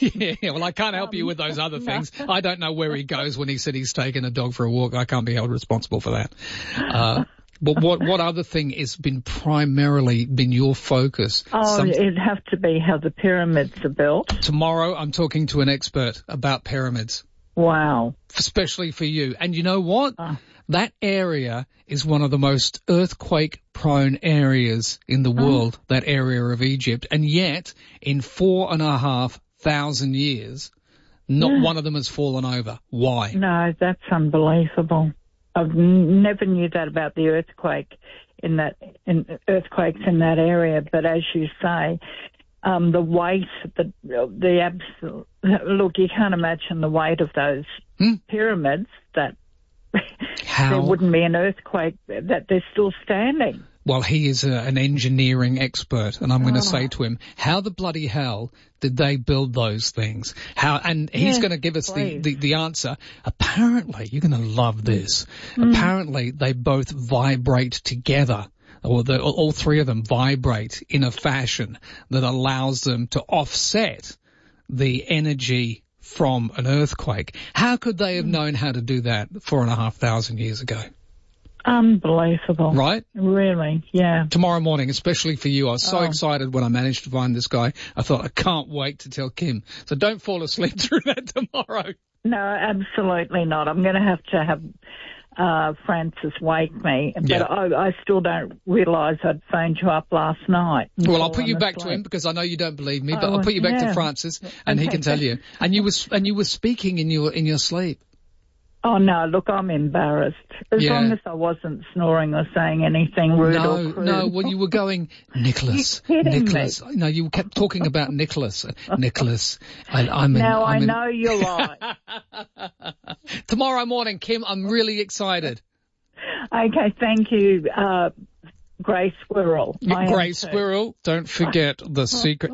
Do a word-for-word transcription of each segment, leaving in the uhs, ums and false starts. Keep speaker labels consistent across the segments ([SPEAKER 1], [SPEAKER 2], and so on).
[SPEAKER 1] Yeah, well, I can't help um, you with those other things. No. I don't know where he goes when he said he's taking a dog for a walk. I can't be held responsible for that. Uh, but what what other thing has been primarily been your focus?
[SPEAKER 2] Oh, Some... it'd have to be how the pyramids are built.
[SPEAKER 1] Tomorrow I'm talking to an expert about pyramids.
[SPEAKER 2] Wow.
[SPEAKER 1] Especially for you. And you know what?
[SPEAKER 2] Oh.
[SPEAKER 1] That area is one of the most earthquake-prone areas in the world, oh. that area of Egypt. And yet, in four and a half thousand years, not yeah. one of them has fallen over. Why?
[SPEAKER 2] No, that's unbelievable. I've n- never knew that about the earthquake in that in earthquakes in that area. But as you say, um, the weight, the the absolute look, you can't imagine the weight of those
[SPEAKER 1] hmm?
[SPEAKER 2] pyramids. That
[SPEAKER 1] How?
[SPEAKER 2] There wouldn't be an earthquake that they're still standing.
[SPEAKER 1] Well, he is a, an engineering expert, and I'm going to oh. say to him, how the bloody hell did they build those things? How? And he's
[SPEAKER 2] yes,
[SPEAKER 1] going to give us the,
[SPEAKER 2] please.
[SPEAKER 1] the, the answer. Apparently, you're going to love this.
[SPEAKER 2] Mm.
[SPEAKER 1] Apparently, they both vibrate together, or the, all three of them vibrate in a fashion that allows them to offset the energy from an earthquake. How could they have known how to do that four and a half thousand years ago?
[SPEAKER 2] Unbelievable.
[SPEAKER 1] Right?
[SPEAKER 2] Really, yeah.
[SPEAKER 1] Tomorrow morning, especially for you. I was so
[SPEAKER 2] oh.
[SPEAKER 1] excited when I managed to find this guy. I thought, I can't wait to tell Kim. So don't fall asleep through that tomorrow.
[SPEAKER 2] No, absolutely not. I'm going to have to have uh Francis wake me. But
[SPEAKER 1] yeah.
[SPEAKER 2] I, I still don't realise I'd phoned you up last night.
[SPEAKER 1] Well, I'll put you back asleep. to him because I know you don't believe me, but
[SPEAKER 2] oh,
[SPEAKER 1] I'll put you back
[SPEAKER 2] yeah.
[SPEAKER 1] to Francis and
[SPEAKER 2] okay.
[SPEAKER 1] he can tell you. And you were, and you were speaking in your, in your sleep.
[SPEAKER 2] Oh, no, look, I'm embarrassed. As
[SPEAKER 1] yeah.
[SPEAKER 2] long as I wasn't snoring or saying anything rude
[SPEAKER 1] no,
[SPEAKER 2] or crude.
[SPEAKER 1] No, well, you were going, Nicholas, Nicholas.
[SPEAKER 2] Me?
[SPEAKER 1] No, you kept talking about Nicholas. Nicholas, I, I'm in...
[SPEAKER 2] Now
[SPEAKER 1] I'm
[SPEAKER 2] I
[SPEAKER 1] in...
[SPEAKER 2] know you're lying.
[SPEAKER 1] Tomorrow morning, Kim, I'm really excited.
[SPEAKER 2] Okay, thank you, uh, Grey Squirrel.
[SPEAKER 1] Grey Squirrel, don't forget the secret...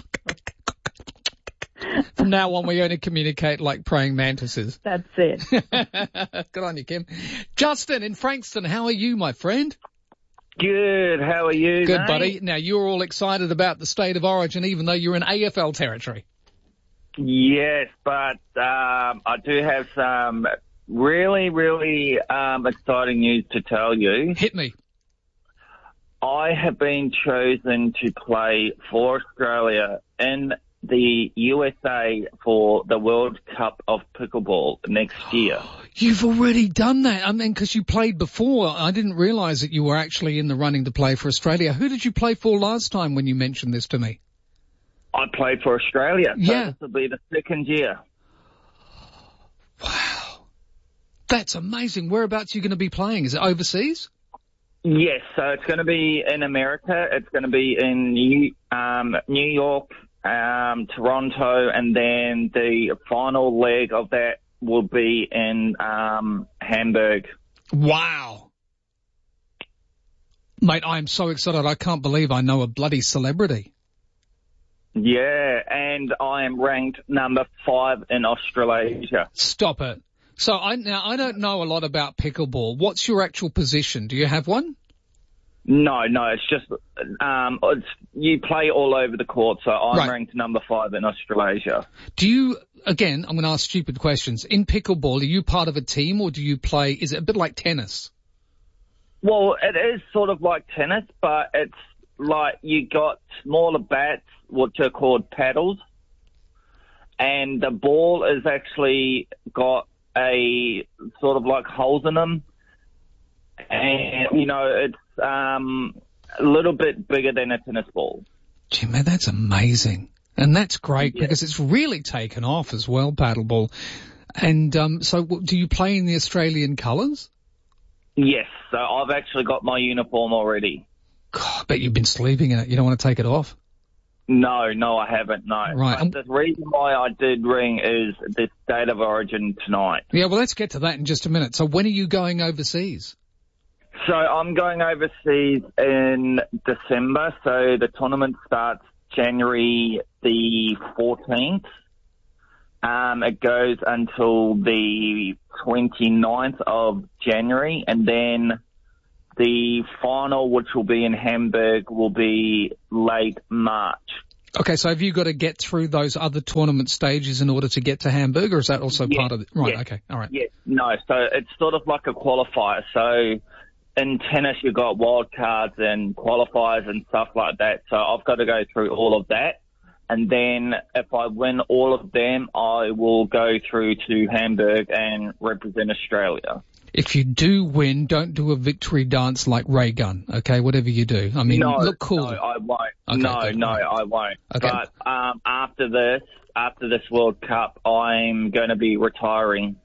[SPEAKER 1] From now on, we only communicate like praying mantises.
[SPEAKER 2] That's it.
[SPEAKER 1] Good on you, Kim. Justin in Frankston, how are you, my friend?
[SPEAKER 3] Good. How are you,
[SPEAKER 1] Good,
[SPEAKER 3] mate?
[SPEAKER 1] buddy. Now, you're all excited about the state of origin, even though you're in A F L territory.
[SPEAKER 3] Yes, but um, I do have some really, really um, exciting news to tell you.
[SPEAKER 1] Hit me.
[SPEAKER 3] I have been chosen to play for Australia in the U S A for the World Cup of Pickleball next year.
[SPEAKER 1] You've already done that. I mean, because you played before. I didn't realise that you were actually in the running to play for Australia. Who did you play for last time when you mentioned this to me?
[SPEAKER 3] I played for Australia. So
[SPEAKER 1] yeah.
[SPEAKER 3] This will be the second year.
[SPEAKER 1] Wow. That's amazing. Whereabouts are you going to be playing? Is it overseas?
[SPEAKER 3] Yes. So it's going to be in America. It's going to be in New, um, New York, Um, Toronto, and then the final leg of that will be in um, Hamburg.
[SPEAKER 1] Wow. Mate, I am so excited. I can't believe I know a bloody celebrity.
[SPEAKER 3] Yeah, and I am ranked number five in Australasia.
[SPEAKER 1] Stop it. So I now I don't know a lot about pickleball. What's your actual position? Do you have one?
[SPEAKER 3] No, no, it's just um, it's, you play all over the court, so I'm
[SPEAKER 1] right.
[SPEAKER 3] ranked number five in Australasia.
[SPEAKER 1] Do you, again, I'm going to ask stupid questions. In pickleball, are you part of a team or do you play, is it a bit like tennis?
[SPEAKER 3] Well, it is sort of like tennis, but it's like you got smaller bats, which are called paddles, and the ball is actually got a sort of like holes in them, and, you know, it's um, a little bit bigger than a tennis ball.
[SPEAKER 1] Gee, man, that's amazing. And that's great
[SPEAKER 3] yeah.
[SPEAKER 1] because it's really taken off as well, paddleball. And um, so do you play in the Australian colours?
[SPEAKER 3] Yes, so I've actually got my uniform already.
[SPEAKER 1] God, I bet you've been sleeping in it. You don't want to take it off?
[SPEAKER 3] No, no, I haven't, no.
[SPEAKER 1] Right.
[SPEAKER 3] But the reason why I did ring is the state of origin tonight.
[SPEAKER 1] Yeah, well, let's get to that in just a minute. So when are you going overseas?
[SPEAKER 3] So I'm going overseas in December, so the tournament starts January the fourteenth. Um, it goes until the twenty-ninth of January, and then the final, which will be in Hamburg, will be late March.
[SPEAKER 1] Okay, so have you got to get through those other tournament stages in order to get to Hamburg, or is that also
[SPEAKER 3] yeah,
[SPEAKER 1] part of it? Right,
[SPEAKER 3] yeah,
[SPEAKER 1] okay, all right.
[SPEAKER 3] Yeah, no, so it's sort of like a qualifier. So in tennis, you've got wild cards and qualifiers and stuff like that. So I've got to go through all of that. And then if I win all of them, I will go through to Hamburg and represent Australia.
[SPEAKER 1] If you do win, don't do a victory dance like Ray Gunn, okay? Whatever you do. I mean,
[SPEAKER 3] no,
[SPEAKER 1] look cool.
[SPEAKER 3] No, I won't.
[SPEAKER 1] Okay,
[SPEAKER 3] no,
[SPEAKER 1] good.
[SPEAKER 3] no, I won't.
[SPEAKER 1] Okay.
[SPEAKER 3] But um, after this, after this World Cup, I'm going to be retiring.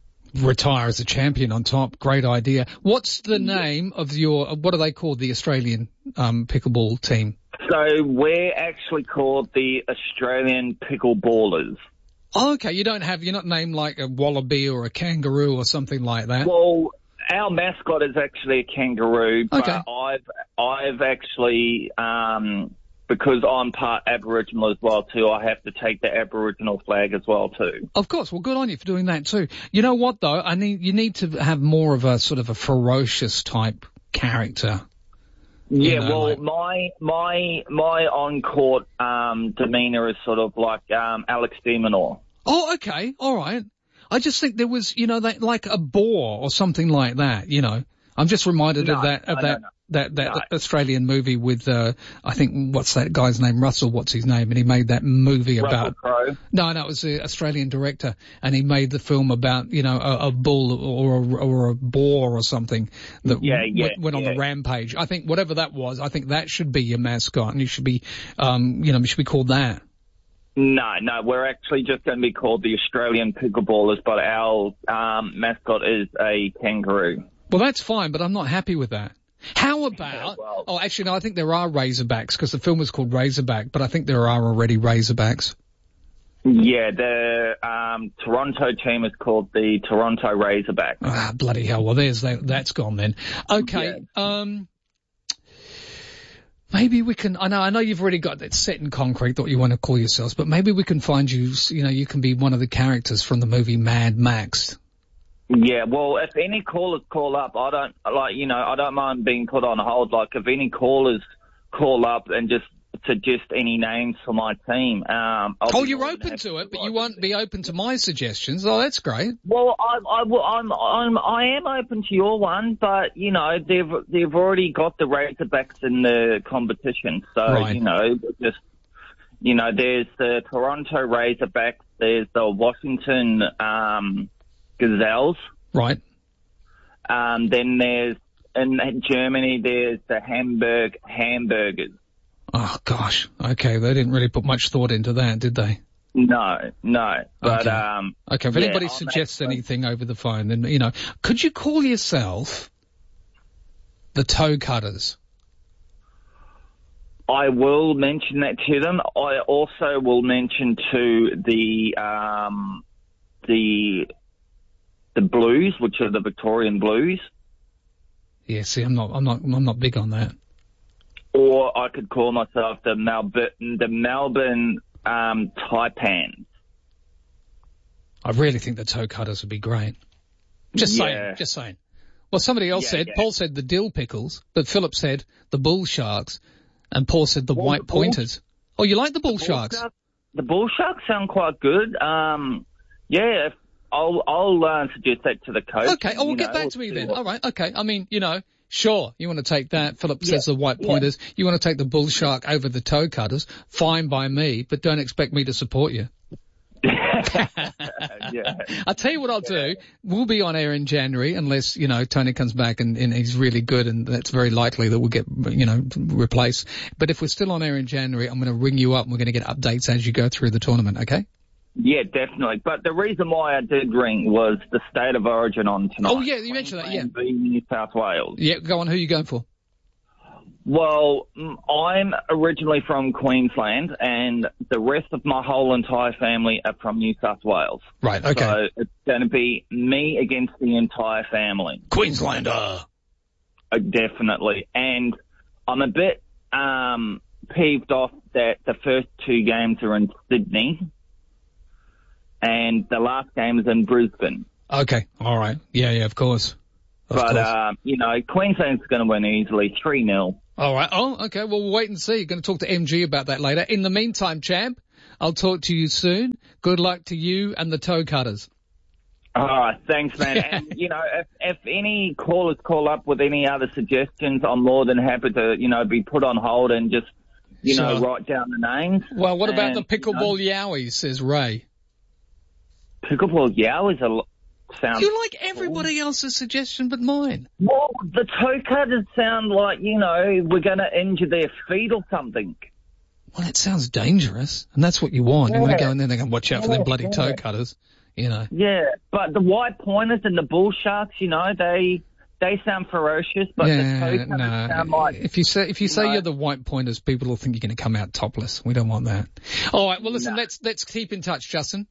[SPEAKER 1] Retire as a champion on top. Great idea. What's the name of your, what are they called, the Australian um, pickleball team?
[SPEAKER 3] So we're actually called the Australian Pickleballers.
[SPEAKER 1] Oh, okay. You don't have, you're not named like a wallaby or a kangaroo or something like that.
[SPEAKER 3] Well, our mascot is actually a kangaroo, but
[SPEAKER 1] Okay.
[SPEAKER 3] I've, I've actually, um, because I'm part Aboriginal as well too, I have to take the Aboriginal flag as well too.
[SPEAKER 1] Of course. Well, good on you for doing that too. You know what though? I need, you need to have more of a sort of a ferocious type character.
[SPEAKER 3] Yeah,
[SPEAKER 1] You know,
[SPEAKER 3] well,
[SPEAKER 1] like-
[SPEAKER 3] my my my on court um, demeanour is sort of like um, Alex de Minaur.
[SPEAKER 1] Oh, okay. All right. I just think there was, you know, that like a boar or something like that, you know. I'm just reminded
[SPEAKER 3] No,
[SPEAKER 1] of that, of
[SPEAKER 3] no,
[SPEAKER 1] that,
[SPEAKER 3] no, no.
[SPEAKER 1] that, that
[SPEAKER 3] No.
[SPEAKER 1] Australian movie with, uh, I think, what's that guy's name? Russell, what's his name? And he made that movie
[SPEAKER 3] Russell
[SPEAKER 1] about,
[SPEAKER 3] Crowe.
[SPEAKER 1] no, no, it was the Australian director, and he made the film about, you know, a, a bull or a, or a boar or something that
[SPEAKER 3] Yeah, yeah,
[SPEAKER 1] went, went on
[SPEAKER 3] yeah.
[SPEAKER 1] the rampage. I think whatever that was, I think that should be your mascot, and you should be, um, you know, you should be called that.
[SPEAKER 3] No, no, we're actually just going to be called the Australian Pickleballers, but our um, mascot is a kangaroo.
[SPEAKER 1] Well, that's fine, but I'm not happy with that. How about,
[SPEAKER 3] well-
[SPEAKER 1] oh, actually, no, I think there are Razorbacks, because the film was called Razorback, but I think there are already Razorbacks.
[SPEAKER 3] Yeah, the um, Toronto team is called the Toronto Razorbacks.
[SPEAKER 1] Ah, bloody hell. Well, there's that, that's gone then. Okay, um, maybe we can, I know, I know you've already got that set in concrete that you want to call yourselves, but maybe we can find you, you know, you can be one of the characters from the movie Mad Max.
[SPEAKER 3] Yeah, well, if any callers call up, I don't, like, you know, I don't mind being put on hold. Like, if any callers call up and just suggest any names for my team. Um, I'll
[SPEAKER 1] Oh,
[SPEAKER 3] be
[SPEAKER 1] you're
[SPEAKER 3] more than
[SPEAKER 1] open
[SPEAKER 3] happy
[SPEAKER 1] to it, but
[SPEAKER 3] like
[SPEAKER 1] you won't be open to my suggestions. Oh, that's great.
[SPEAKER 3] Well, I, I, will- I'm, I'm, I am open to your one, but you know they've they've already got the Razorbacks in the competition, so
[SPEAKER 1] Right.
[SPEAKER 3] you know just you know there's the Toronto Razorbacks, there's the Washington um, Gazelles,
[SPEAKER 1] Right.
[SPEAKER 3] um, then there's in Germany there's the Hamburg Hamburgers.
[SPEAKER 1] Oh, gosh. Okay, they didn't really put much thought into that, did they?
[SPEAKER 3] No, no, but
[SPEAKER 1] Okay.
[SPEAKER 3] um,
[SPEAKER 1] Okay, if
[SPEAKER 3] yeah,
[SPEAKER 1] anybody
[SPEAKER 3] I'm
[SPEAKER 1] suggests
[SPEAKER 3] actually-
[SPEAKER 1] anything over the phone, then, you know, could you call yourself the Toe Cutters?
[SPEAKER 3] I will mention that to them. I also will mention to the um, the the Blues, which are the Victorian Blues,
[SPEAKER 1] Yeah, see, I'm not, I'm not, I'm not big on that.
[SPEAKER 3] or I could call myself the Melbourne the Melbourne um, Taipans.
[SPEAKER 1] I really think the Toe Cutters would be great. Just
[SPEAKER 3] Yeah.
[SPEAKER 1] saying, just saying. Well, somebody else
[SPEAKER 3] Yeah,
[SPEAKER 1] said,
[SPEAKER 3] yeah.
[SPEAKER 1] Paul said the Dill Pickles, but Philip said the Bull Sharks, and Paul said the
[SPEAKER 3] Well,
[SPEAKER 1] White
[SPEAKER 3] the Bull-
[SPEAKER 1] Pointers. Oh, you like the Bull
[SPEAKER 3] Bull
[SPEAKER 1] Sharks?
[SPEAKER 3] Sharks- The Bull Sharks sound quite good. Um, yeah, if, I'll I'll uh, suggest that to the coach.
[SPEAKER 1] Okay, oh, well,
[SPEAKER 3] you
[SPEAKER 1] get
[SPEAKER 3] know,
[SPEAKER 1] back to me
[SPEAKER 3] see
[SPEAKER 1] then.
[SPEAKER 3] what-
[SPEAKER 1] All right, okay. I mean, you know, sure, you want to take that. Philip says
[SPEAKER 3] Yeah,
[SPEAKER 1] the White
[SPEAKER 3] yeah.
[SPEAKER 1] Pointers. You want to take the Bull Shark over the Toe Cutters. Fine by me, but don't expect me to support you.
[SPEAKER 3] yeah.
[SPEAKER 1] I'll tell you what I'll do. We'll be on air in January unless, you know, Tony comes back and, and he's really good, and that's very likely that we'll get, you know, replaced. But if we're still on air in January, I'm going to ring you up and we're going to get updates as you go through the tournament, okay?
[SPEAKER 3] Yeah, definitely. But the reason why I did ring was the state of origin on tonight.
[SPEAKER 1] Oh, yeah, you mentioned that, yeah.
[SPEAKER 3] Queensland v New South Wales.
[SPEAKER 1] Yeah, go on. Who are you going for?
[SPEAKER 3] Well, mm, I'm originally from Queensland, and the rest of my whole entire family are from New South Wales.
[SPEAKER 1] Right, okay.
[SPEAKER 3] So it's going to be me against the entire family.
[SPEAKER 1] Queenslander.
[SPEAKER 3] Uh, definitely. And I'm a bit um, peeved off that the first two games are in Sydney, and the last game is in Brisbane.
[SPEAKER 1] Okay, all right. Yeah, yeah, of course. Of
[SPEAKER 3] but,
[SPEAKER 1] course.
[SPEAKER 3] um, you know, Queensland's going to win easily, three nil.
[SPEAKER 1] All right. Oh, okay. Well, we'll wait and see. You're going to talk to M G about that later. In the meantime, champ, I'll talk to you soon. Good luck to you and the toe cutters.
[SPEAKER 3] All right, thanks, man. And, you know, if, if any callers call up with any other suggestions, I'm more than happy to, you know, be put on hold and just, you
[SPEAKER 1] Sure.
[SPEAKER 3] know, write down the names.
[SPEAKER 1] Well, what about
[SPEAKER 3] And,
[SPEAKER 1] the pickleball
[SPEAKER 3] you know,
[SPEAKER 1] yowies, says Ray.
[SPEAKER 3] Pickleball yowies are, sound...
[SPEAKER 1] You like everybody else's suggestion but mine.
[SPEAKER 3] Well, the toe cutters sound like, you know, we're going to injure their feet or something.
[SPEAKER 1] Well, that sounds dangerous, and that's what you want. You want to
[SPEAKER 3] Yeah.
[SPEAKER 1] go in there and go, watch out for them
[SPEAKER 3] Yeah,
[SPEAKER 1] bloody
[SPEAKER 3] yeah.
[SPEAKER 1] toe cutters, you know.
[SPEAKER 3] Yeah, but the white pointers and the bull sharks, you know, they they sound ferocious, but the
[SPEAKER 1] Yeah,
[SPEAKER 3] toe cutters
[SPEAKER 1] no.
[SPEAKER 3] sound like...
[SPEAKER 1] If you say if you
[SPEAKER 3] you
[SPEAKER 1] say
[SPEAKER 3] know.
[SPEAKER 1] you're the white pointers, people will think you're going to come out topless. We don't want that. All right. Well, listen.
[SPEAKER 3] No.
[SPEAKER 1] Let's let's keep in touch, Justin.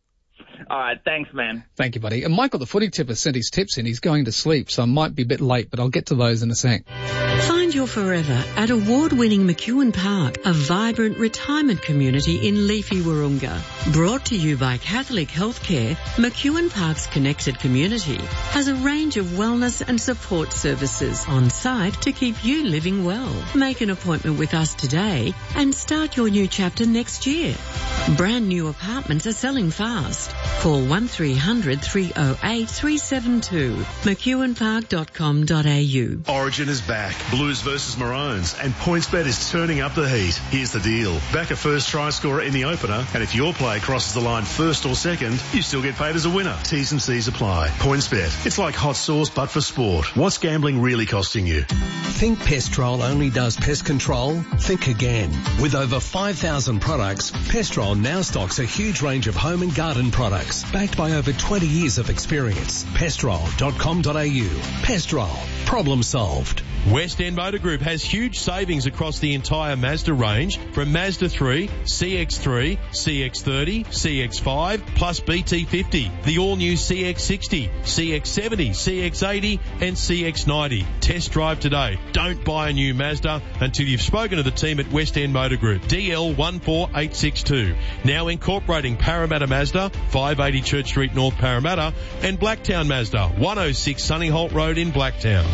[SPEAKER 3] All right, thanks, man.
[SPEAKER 1] Thank you, buddy. And Michael, the footy tipper, sent his tips in. He's going to sleep, so I might be a bit late, but I'll get to those in a sec.
[SPEAKER 4] Find your forever at award-winning McEwen Park, a vibrant retirement community in leafy Wahroonga. Brought to you by Catholic Healthcare, McEwen Park's connected community has a range of wellness and support services on site to keep you living well. Make an appointment with us today and start your new chapter next year. Brand new apartments are selling fast. Call one three hundred three oh eight three seven two, mcewen park dot com dot a u.
[SPEAKER 5] Origin is back. Blues versus Maroons, and PointsBet is turning up the heat. Here's the deal. Back a first try scorer in the opener, and if your play crosses the line first or second, you still get paid as a winner. T's and C's apply. PointsBet. It's like hot sauce, but for sport. What's gambling really costing you?
[SPEAKER 6] Think Pestrol only does pest control? Think again. With over five thousand products, Pestrol now stocks a huge range of home and garden products, backed by over twenty years of experience. Pestrol dot com dot a u. Pestrol. Problem solved.
[SPEAKER 7] West End Motor Group has huge savings across the entire Mazda range, from Mazda three, C X three, C X thirty, C X five, plus B T fifty, the all-new C X sixty, C X seventy, C X eighty and C X ninety. Test drive today. Don't buy a new Mazda until you've spoken to the team at West End Motor Group. D L one four eight six two. Now incorporating Parramatta Mazda, five eighty Church Street, North Parramatta, and Blacktown Mazda, one oh six Sunnyholt Road in Blacktown.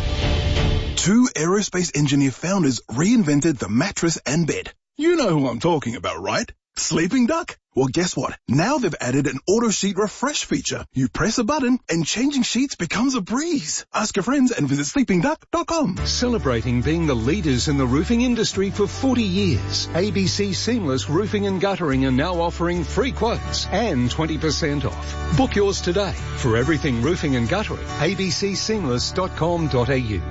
[SPEAKER 8] Two aerospace engineer founders reinvented the mattress and bed. You know who I'm talking about, right? Sleeping Duck? Well, guess what? Now they've added an auto sheet refresh feature. You press a button and changing sheets becomes a breeze. Ask your friends and visit sleeping duck dot com.
[SPEAKER 6] Celebrating being the leaders in the roofing industry for forty years, A B C Seamless Roofing and Guttering are now offering free quotes and twenty percent off. Book yours today. For everything roofing and guttering, a b c seamless dot com dot a u.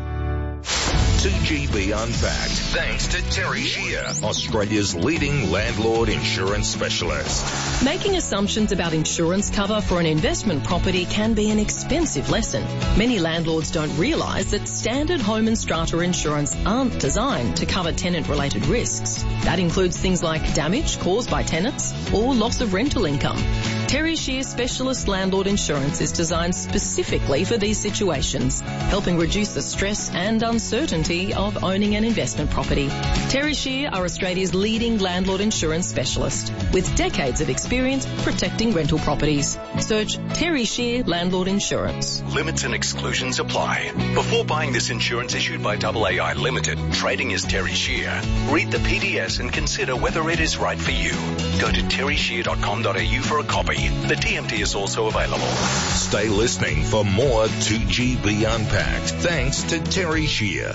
[SPEAKER 9] two G B Unpacked, thanks to Terry Shear, Australia's leading landlord insurance specialist.
[SPEAKER 10] Making assumptions about insurance cover for an investment property can be an expensive lesson. Many landlords don't realise that standard home and strata insurance aren't designed to cover tenant-related risks. That includes things like damage caused by tenants or loss of rental income. Terry Shear Specialist Landlord Insurance is designed specifically for these situations, helping reduce the stress and uncertainty of owning an investment property. Terry Shear are Australia's leading landlord insurance specialist, with decades of experience protecting rental properties. Search Terry Shear Landlord Insurance.
[SPEAKER 11] Limits and exclusions apply. Before buying this insurance issued by A A I Limited, trading as Terry Shear, read the P D S and consider whether it is right for you. Go to terry shear dot com dot a u for a copy. The T M T is also available.
[SPEAKER 9] Stay listening for more two G B Unpacked, thanks to Terry Shear.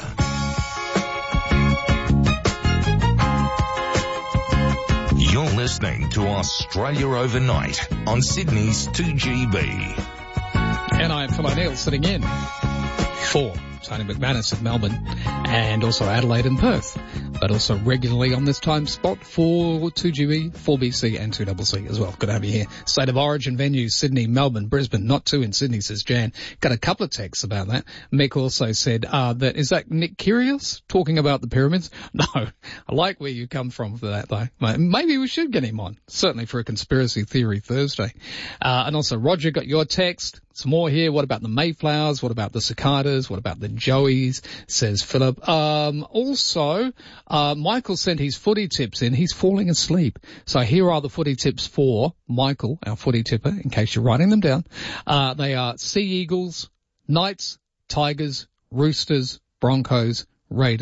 [SPEAKER 9] You're listening to Australia Overnight on Sydney's two G B.
[SPEAKER 1] And I'm Phil O'Neill, sitting in for Tony McManus in Melbourne and also Adelaide and Perth, but also regularly on this time spot for two G B, four B C and two C C as well. Good to have you here. State of origin venues, Sydney, Melbourne, Brisbane, not two in Sydney, says Jan. Got a couple of texts about that. Mick also said, uh, that, is that Nick Kyrgios talking about the pyramids? No, I like where you come from for that though. Maybe we should get him on, certainly for a conspiracy theory Thursday. Uh, and also Roger got your text. Some more here. What about the Mayflowers? What about the cicadas? What about the joeys? Says Philip. Um, also, uh, Michael sent his footy tips in. He's falling asleep. So here are the footy tips for Michael, our footy tipper, in case you're writing them down. Uh, they are Sea Eagles, Knights, Tigers, Roosters, Broncos, Raiders,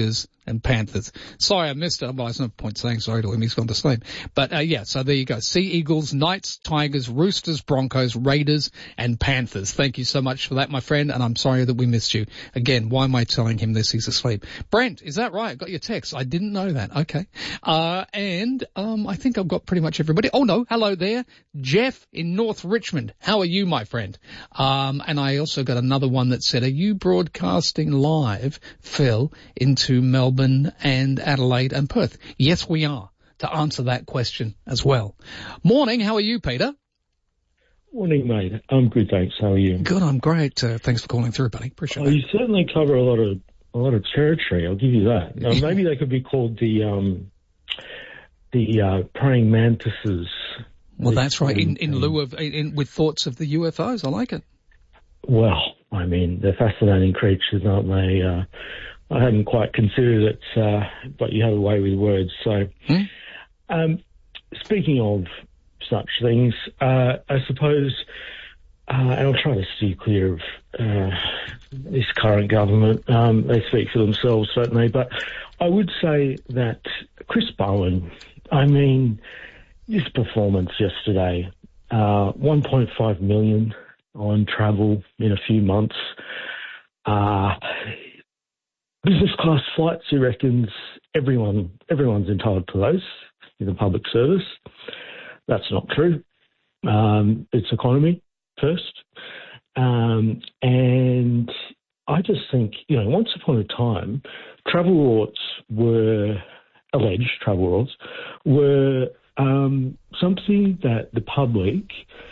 [SPEAKER 1] and Panthers. Sorry, I missed it. Well, there's no point saying sorry to him. He's gone to sleep. But, uh, yeah, so there you go. Sea Eagles, Knights, Tigers, Roosters, Broncos, Raiders, and Panthers. Thank you so much for that, my friend, and I'm sorry that we missed you. Again, why am I telling him this? He's asleep. Brent, is that right? Got your text. I didn't know that. Okay. Uh, and, um, I think I've got pretty much everybody. Oh, no. Hello there. Jeff in North Richmond. How are you, my friend? Um, and I also got another one that said, are you broadcasting live, Phil, into Melbourne and Adelaide and Perth? Yes, we are, to answer that question as well. Morning, how are you, Peter?
[SPEAKER 12] Morning, mate. I'm good, thanks. How are you?
[SPEAKER 1] Good, I'm great. Uh, thanks for calling through, buddy. Appreciate
[SPEAKER 12] oh,
[SPEAKER 1] it.
[SPEAKER 12] You certainly cover a lot of a lot of territory. I'll give you that. Now, maybe they could be called the um, the uh, praying mantises.
[SPEAKER 1] Well, that's right. In, in lieu of in, with thoughts of the U F Os, I like it.
[SPEAKER 12] Well, I mean, they're fascinating creatures, aren't they? Uh, I hadn't quite considered it, uh, but you have a way with words. So,
[SPEAKER 1] hmm?
[SPEAKER 12] um, speaking of such things, uh, I suppose, uh, and I'll try to steer clear of uh, this current government. Um, they speak for themselves, certainly, but I would say that Chris Bowen, I mean, this performance yesterday, uh, one point five million on travel in a few months. Uh, business class flights, he reckons everyone, everyone's entitled to those in the public service. That's not true. Um, it's economy first. Um, and I just think, you know, once upon a time, travel rewards were, alleged travel rewards, were um, something that the public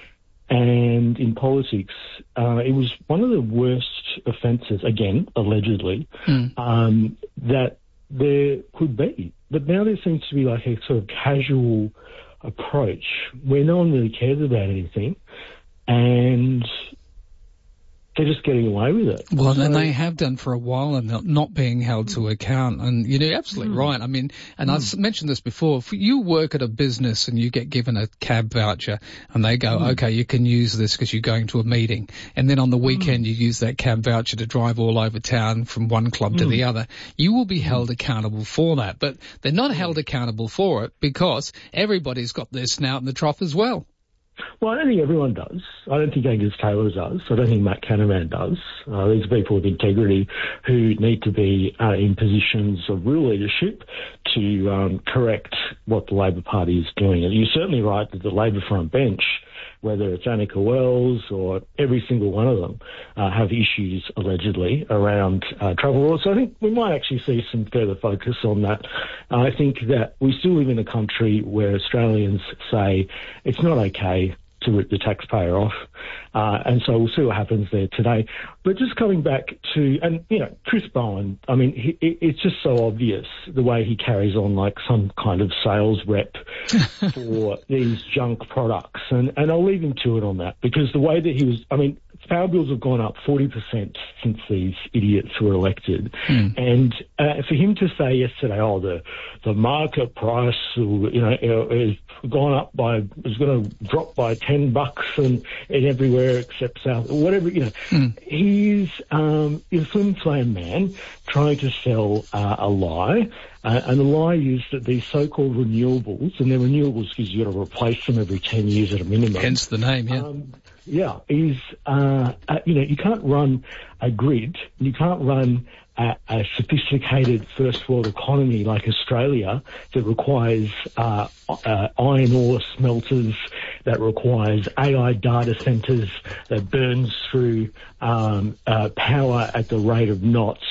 [SPEAKER 12] and in politics, uh, it was one of the worst offences, again, allegedly,
[SPEAKER 1] mm.
[SPEAKER 12] um, that there could be. But now there seems to be like a sort of casual approach where no one really cares about anything and they're just getting away with it.
[SPEAKER 1] Well,
[SPEAKER 12] so,
[SPEAKER 1] and they have done for a while and not, not being held to account. And you're absolutely mm. right. I mean, and mm. I've mentioned this before. If you work at a business and you get given a cab voucher and they go, mm. okay, you can use this because you're going to a meeting. And then on the weekend mm. you use that cab voucher to drive all over town from one club mm. to the other. You will be held accountable for that. But they're not held accountable for it because everybody's got their snout in the trough as well.
[SPEAKER 12] Well, I don't think everyone does. I don't think Angus Taylor does. I don't think Matt Canavan does. Uh, these are people with integrity who need to be uh, in positions of real leadership to um, correct what the Labor Party is doing. And you're certainly right that the Labor front bench, whether it's Annika Wells or every single one of them, uh, have issues, allegedly, around uh, travel laws. So I think we might actually see some further focus on that. Uh, I think that we still live in a country where Australians say it's not okay to rip the taxpayer off. Uh, and so we'll see what happens there today. But just coming back to, and, you know, Chris Bowen, I mean, he, it's just so obvious the way he carries on like some kind of sales rep for these junk products. And, and I'll leave him to it on that because the way that he was, I mean, power bills have gone up forty percent since these idiots were elected.
[SPEAKER 1] Mm.
[SPEAKER 12] And uh, for him to say yesterday, oh, the the market price, you know, has gone up by, is going to drop by ten bucks and, and everywhere except South, whatever, you know,
[SPEAKER 1] mm.
[SPEAKER 12] he's um, a flim flam man trying to sell uh, a lie. Uh, and the lie is that these so-called renewables, and they're renewables because you've got to replace them every ten years at a minimum.
[SPEAKER 1] Hence the name, yeah.
[SPEAKER 12] Um, yeah, is, uh, uh, you know, you can't run a grid, you can't run a, a sophisticated first world economy like Australia that requires uh, uh, iron ore smelters, that requires A I data centres, that burns through um, uh, power at the rate of knots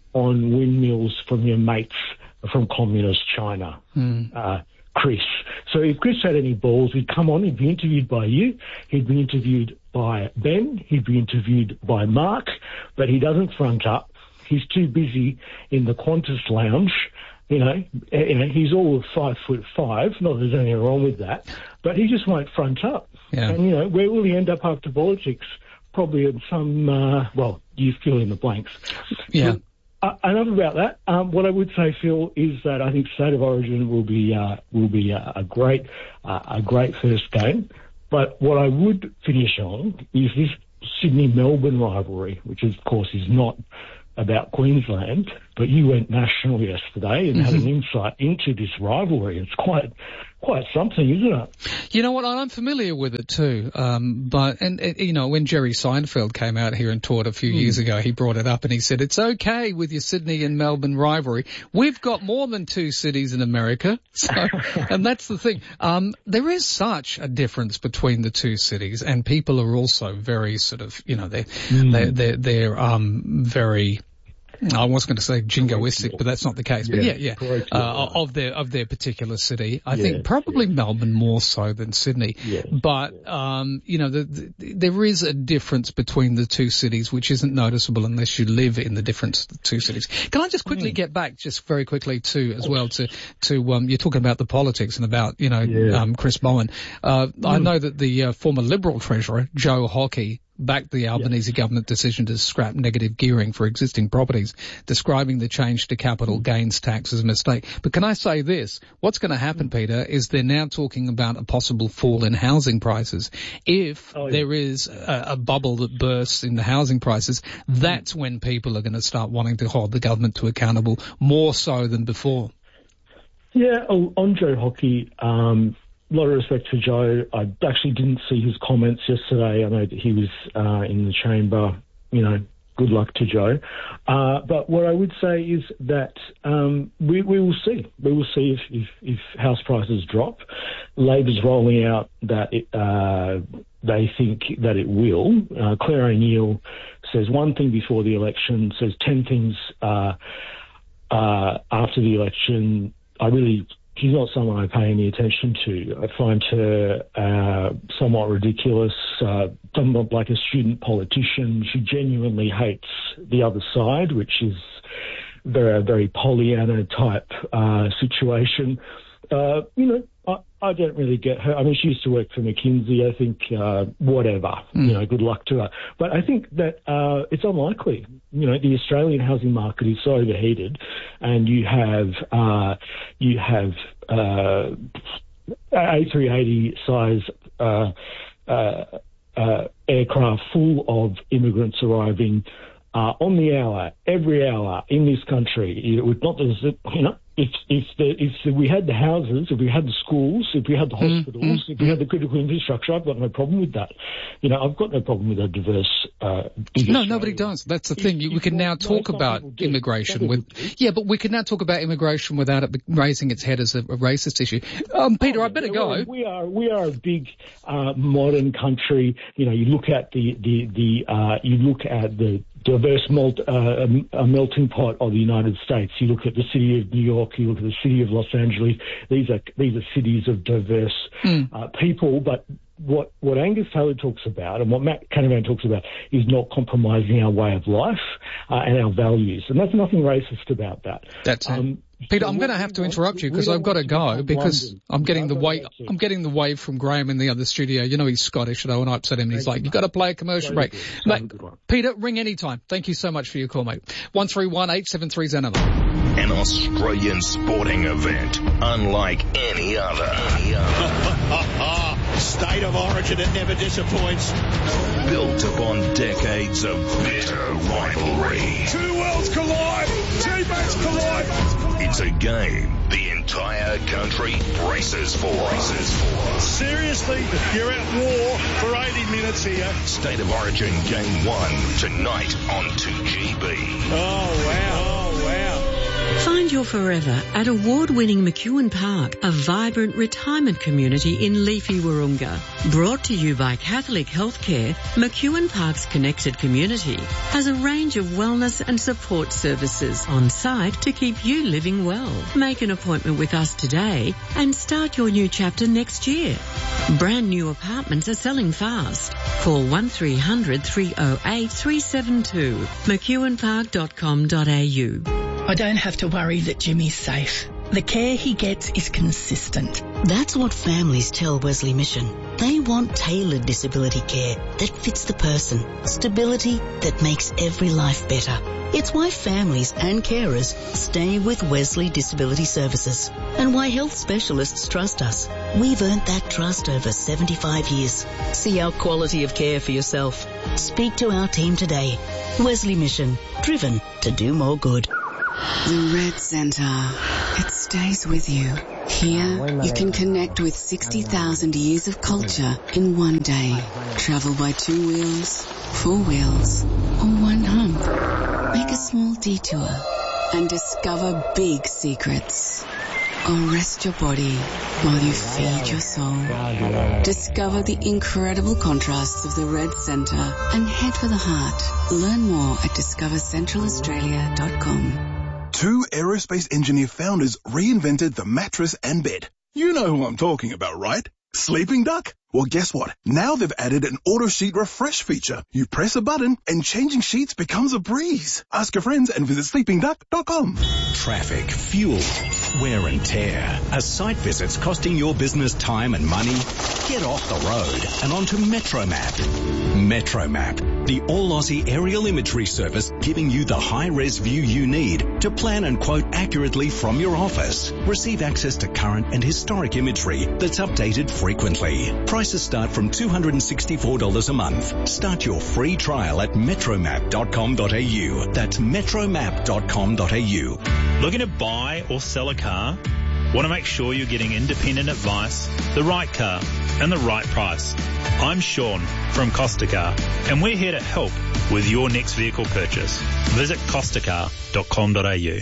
[SPEAKER 12] on windmills from your mates from communist China.
[SPEAKER 1] Mm.
[SPEAKER 12] Uh, Chris. So if Chris had any balls, he'd come on, he'd be interviewed by you, he'd be interviewed by Ben, he'd be interviewed by Mark, but he doesn't front up. He's too busy in the Qantas lounge. You know, you know, he's all of five foot five. Not that there's anything wrong with that, but he just won't front up.
[SPEAKER 1] Yeah.
[SPEAKER 12] And, you know, where will he end up after politics? Probably in some, uh, well, you fill in the blanks.
[SPEAKER 1] Yeah.
[SPEAKER 12] So, Uh, enough about that. Um, what I would say, Phil, is that I think State of Origin will be uh, will be a, a great uh, a great first game. But what I would finish on is this Sydney Melbourne rivalry, which of course is not about Queensland, but you went national yesterday and
[SPEAKER 1] Mm-hmm.
[SPEAKER 12] had an insight into this rivalry. It's quite quite something, isn't it?
[SPEAKER 1] You know what? I'm familiar with it too. Um, but, and, and, you know, when Jerry Seinfeld came out here and taught a few mm. years ago, he brought it up and he said, it's okay with your Sydney and Melbourne rivalry. We've got more than two cities in America. So, and that's the thing. Um, there is such a difference between the two cities, and people are also very sort of, you know, they're, mm. they're, they're, they're, um, very, I was going to say jingoistic, but that's not the case. But yeah, yeah, yeah. Uh, of their of their particular city, I yeah, think probably yeah. Melbourne more so than Sydney.
[SPEAKER 12] Yeah,
[SPEAKER 1] but
[SPEAKER 12] yeah.
[SPEAKER 1] um, you know, the, the, there is a difference between the two cities, which isn't noticeable unless you live in the different two cities. Can I just quickly mm. get back, just very quickly, to as well to to um, you're talking about the politics and about you know
[SPEAKER 12] yeah.
[SPEAKER 1] um, Chris Bowen. Uh, mm. I know that the uh, former Liberal Treasurer Joe Hockey backed the Albanese yeah. government decision to scrap negative gearing for existing properties, describing the change to capital gains tax as a mistake. But can I say this? What's going to happen, Peter, is they're now talking about a possible fall in housing prices. If oh, yeah. there is a, a bubble that bursts in the housing prices, that's when people are going to start wanting to hold the government to accountable more so than before.
[SPEAKER 12] Yeah, on Joe Hockey, um, a lot of respect for Joe. I actually didn't see his comments yesterday. I know that he was uh, in the chamber. You know, good luck to Joe. Uh, but what I would say is that um, we, we will see. We will see if, if, if house prices drop. Labor's rolling out that it, uh, they think that it will. Uh, Claire O'Neill says one thing before the election, says ten things uh, uh, after the election. I really... She's not someone I pay any attention to. I find her uh, somewhat ridiculous, uh, somewhat like a student politician. She genuinely hates the other side, which is very, a very Pollyanna type uh, situation. Uh, you know, I, I don't really get her. I mean, she used to work for McKinsey. I think, uh, whatever, mm. you know, good luck to her. But I think that uh, it's unlikely. You know, the Australian housing market is so overheated, and you have uh, you have uh, A three eighty size uh, uh, uh, aircraft full of immigrants arriving uh, on the hour, every hour in this country. It would not, you know. If if, the, if we had the houses, if we had the schools, if we had the hospitals, mm, if we had the critical infrastructure, I've got no problem with that. You know, I've got no problem with a diverse. Uh,
[SPEAKER 1] no, nobody does. That's the thing. If, we can now talk about immigration with. Yeah, but we can now talk about immigration without it raising its head as a, a racist issue. Um, Peter,
[SPEAKER 12] oh,
[SPEAKER 1] I better
[SPEAKER 12] yeah,
[SPEAKER 1] go.
[SPEAKER 12] We are we are a big uh, modern country. You know, you look at the the the uh, you look at the diverse melt, uh, a melting pot of the United States. You look at the city of New York, you look at the city of Los Angeles. These are these are cities of diverse mm. uh, people. But what what Angus Taylor talks about and what Matt Canavan talks about is not compromising our way of life uh, and our values. And there's nothing racist about that.
[SPEAKER 1] That's it. Um, Peter, I'm going to have to interrupt you because I've got to go because I'm getting the wave. I'm getting the wave from Graham in the other studio. You know he's Scottish, and I upset him. And he's like, "You got to play a commercial break." Mate, Peter, ring any time. Thank you so much for your call, mate. One three one eight seven three Zenova.
[SPEAKER 9] An Australian sporting event unlike any other. Any other.
[SPEAKER 13] State of origin, it never disappoints.
[SPEAKER 9] Built upon decades of bitter rivalry.
[SPEAKER 13] Two worlds collide. Teammates collide.
[SPEAKER 9] It's a game the entire country braces for. Braces for.
[SPEAKER 13] Seriously, you're at war for eighty minutes here.
[SPEAKER 9] State of Origin Game one tonight on two G B.
[SPEAKER 13] Oh, wow. Oh, wow.
[SPEAKER 4] Find your forever at award-winning McEwen Park, a vibrant retirement community in Leafy Wahroonga. Brought to you by Catholic Healthcare, McEwen Park's connected community has a range of wellness and support services on site to keep you living well. Make an appointment with us today and start your new chapter next year. Brand new apartments are selling fast. Call one three hundred three oh eight three seven two, mcewen park dot com dot a u.
[SPEAKER 14] I don't have to worry that Jimmy's safe. The care he gets is consistent.
[SPEAKER 15] That's what families tell Wesley Mission. They want tailored disability care that fits the person, stability that makes every life better. It's why families and carers stay with Wesley Disability Services and why health specialists trust us. We've earned that trust over seventy-five years.
[SPEAKER 10] See our quality of care for yourself.
[SPEAKER 15] Speak to our team today. Wesley Mission, driven to do more good.
[SPEAKER 16] The Red Centre. It stays with you. Here, you can connect with sixty thousand years of culture in one day. Travel by two wheels, four wheels, or one hump. Make a small detour and discover big secrets. Or rest your body while you feed your soul. Discover the incredible contrasts of the Red Centre and head for the heart. Learn more at discover central australia dot com.
[SPEAKER 8] Two aerospace engineer founders reinvented the mattress and bed. You know who I'm talking about, right? Sleeping Duck? Well, guess what? Now they've added an auto sheet refresh feature. You press a button and changing sheets becomes a breeze. Ask your friends and visit sleeping duck dot com.
[SPEAKER 17] Traffic, fuel, wear and tear. A site visit's costing your business time and money? Get off the road and onto MetroMap. MetroMap, the all-Aussie aerial imagery service giving you the high-res view you need to plan and quote accurately from your office. Receive access to current and historic imagery that's updated frequently. Prices start from two hundred sixty-four dollars a month. Start your free trial at metromap dot com dot a u. That's metromap dot com dot a u.
[SPEAKER 18] Looking to buy or sell a car? Want to make sure you're getting independent advice, the right car, and the right price? I'm Sean from Costa Car, and we're here to help with your next vehicle purchase. Visit costa car dot com dot a u.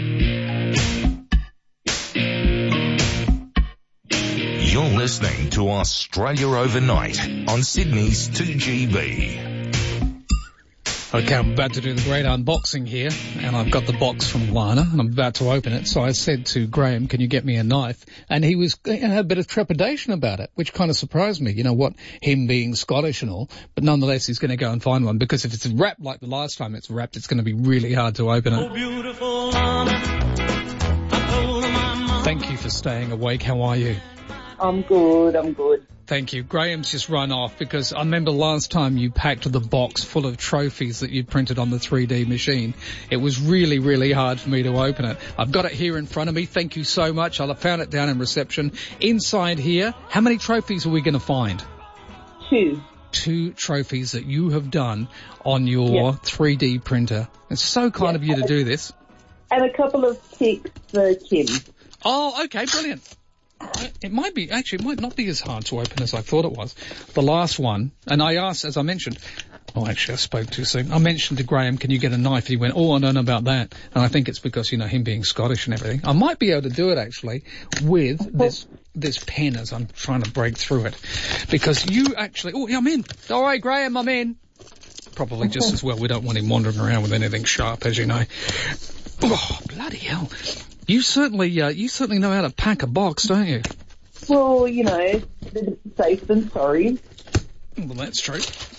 [SPEAKER 9] You're listening to Australia Overnight on Sydney's two G B.
[SPEAKER 1] Okay, I'm about to do the great unboxing here, and I've got the box from Lana, and I'm about to open it. So I said to Graham, can you get me a knife? And he was, you know, had a bit of trepidation about it, which kind of surprised me. You know what, him being Scottish and all, but nonetheless he's going to go and find one, because if it's wrapped like the last time it's wrapped, it's going to be really hard to open it. Oh, beautiful Lana, I told her my mama. Thank you for staying awake. How are you?
[SPEAKER 19] I'm good, I'm good.
[SPEAKER 1] Thank you. Graham's just run off because I remember last time you packed the box full of trophies that you'd printed on the three D machine. It was really, really hard for me to open it. I've got it here in front of me. Thank you so much. I found it down in reception. Inside here, how many trophies are we going to find?
[SPEAKER 19] Two.
[SPEAKER 1] Two trophies that you have done on your
[SPEAKER 19] Yes.
[SPEAKER 1] three D printer. It's so kind
[SPEAKER 19] Yes.
[SPEAKER 1] of you to do this.
[SPEAKER 19] And a couple of ticks for Kim.
[SPEAKER 1] Oh, okay, brilliant. It might be, actually, it might not be as hard to open as I thought it was. The last one, and I asked, as I mentioned, oh, actually, I spoke too soon. I mentioned to Graham, can you get a knife? And he went, oh, I don't know about that. And I think it's because, you know, him being Scottish and everything. I might be able to do it, actually, with this this pen as I'm trying to break through it. Because you actually, oh, yeah, I'm in. All right, Graham, I'm in. Probably just as well. We don't want him wandering around with anything sharp, as you know. Oh, bloody hell. You certainly, uh, you certainly know how to pack a box, don't you?
[SPEAKER 19] Well, you know, better safe than sorry.
[SPEAKER 1] Well, that's true.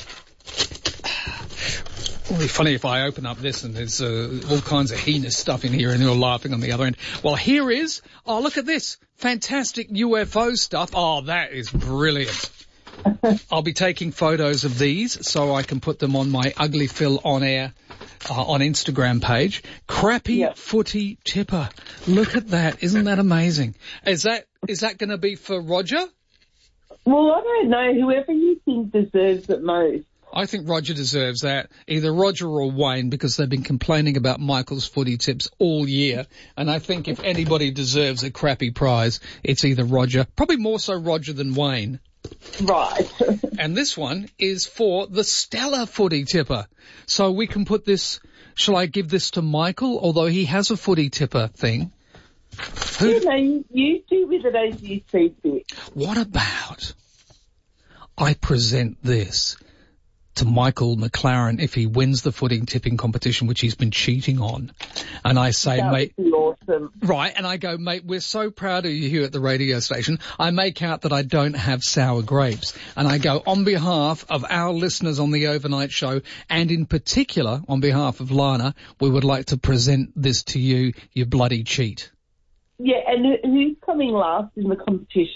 [SPEAKER 1] It'll be funny if I open up this and there's uh, all kinds of heinous stuff in here and you're laughing on the other end. Well, here is, oh, look at this. Fantastic U F O stuff. Oh, that is brilliant. I'll be taking photos of these so I can put them on my Ugly Phil on air uh, on Instagram page. Crappy yep. Footy tipper. Look at that. Isn't that amazing? Is that is that going to be for Roger?
[SPEAKER 19] Well, I don't know. Whoever you think deserves it most.
[SPEAKER 1] I think Roger deserves that. Either Roger or Wayne, because they've been complaining about Michael's footy tips all year. And I think if anybody deserves a crappy prize, it's either Roger. Probably more so Roger than Wayne.
[SPEAKER 19] Right.
[SPEAKER 1] And this one is for the Stella footy tipper. So we can put this, shall I give this to Michael, although he has a footy tipper thing?
[SPEAKER 19] Who, you know, you, you do with it as you see fit.
[SPEAKER 1] What about I present this to Michael McLaren if he wins the footy tipping competition, which he's been cheating on. And I say,
[SPEAKER 19] that
[SPEAKER 1] mate,
[SPEAKER 19] would be awesome.
[SPEAKER 1] Right, and I go, mate, we're so proud of you here at the radio station. I make out that I don't have sour grapes. And I go, on behalf of our listeners on the overnight show, and in particular on behalf of Lana, we would like to present this to you, you bloody cheat.
[SPEAKER 19] Yeah, and who's coming last in the competition?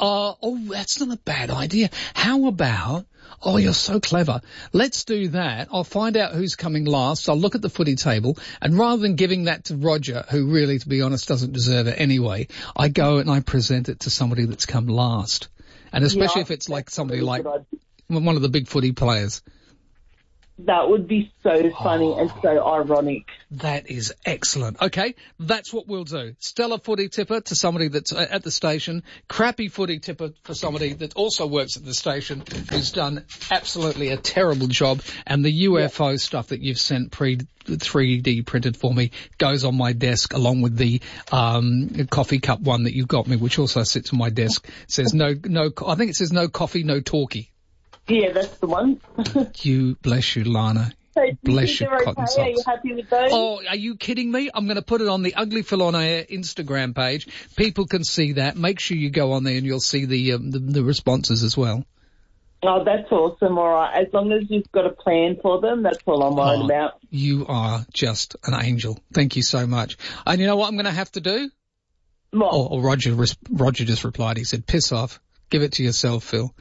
[SPEAKER 1] Uh, oh, that's not a bad idea. How about, oh, you're so clever. Let's do that. I'll find out who's coming last. I'll look at the footy table, and rather than giving that to Roger, who really, to be honest, doesn't deserve it anyway, I go and I present it to somebody that's come last. And especially
[SPEAKER 19] Yeah,
[SPEAKER 1] if it's like somebody like one of the big footy players.
[SPEAKER 19] That would be so funny
[SPEAKER 1] Oh.
[SPEAKER 19] and so ironic.
[SPEAKER 1] That is excellent. Okay, that's what we'll do. Stellar footy tipper to somebody that's uh, at the station. Crappy footy tipper for somebody that also works at the station who's done absolutely a terrible job. And the U F O stuff that you've sent pre three D printed for me goes on my desk along with the um coffee cup one that you got me, which also sits on my desk. It says no, no, I think it says no coffee, no talkie.
[SPEAKER 19] Yeah, that's the one.
[SPEAKER 1] You, bless you, Lana.
[SPEAKER 19] So, do you
[SPEAKER 1] Bless
[SPEAKER 19] think
[SPEAKER 1] your
[SPEAKER 19] they're
[SPEAKER 1] cotton
[SPEAKER 19] okay?
[SPEAKER 1] socks.
[SPEAKER 19] Are you happy with those?
[SPEAKER 1] Oh, are you kidding me? I'm going to put it on the Ugly Phil on Air Instagram page. People can see that. Make sure you go on there and you'll see the um, the, the responses as well.
[SPEAKER 19] Oh, that's awesome. All right. As long as you've got a plan for them, that's all I'm worried
[SPEAKER 1] Oh,
[SPEAKER 19] about.
[SPEAKER 1] You are just an angel. Thank you so much. And you know what I'm going to have to do?
[SPEAKER 19] What?
[SPEAKER 1] Oh, oh Roger, res- Roger just replied. He said, piss off. Give it to yourself, Phil.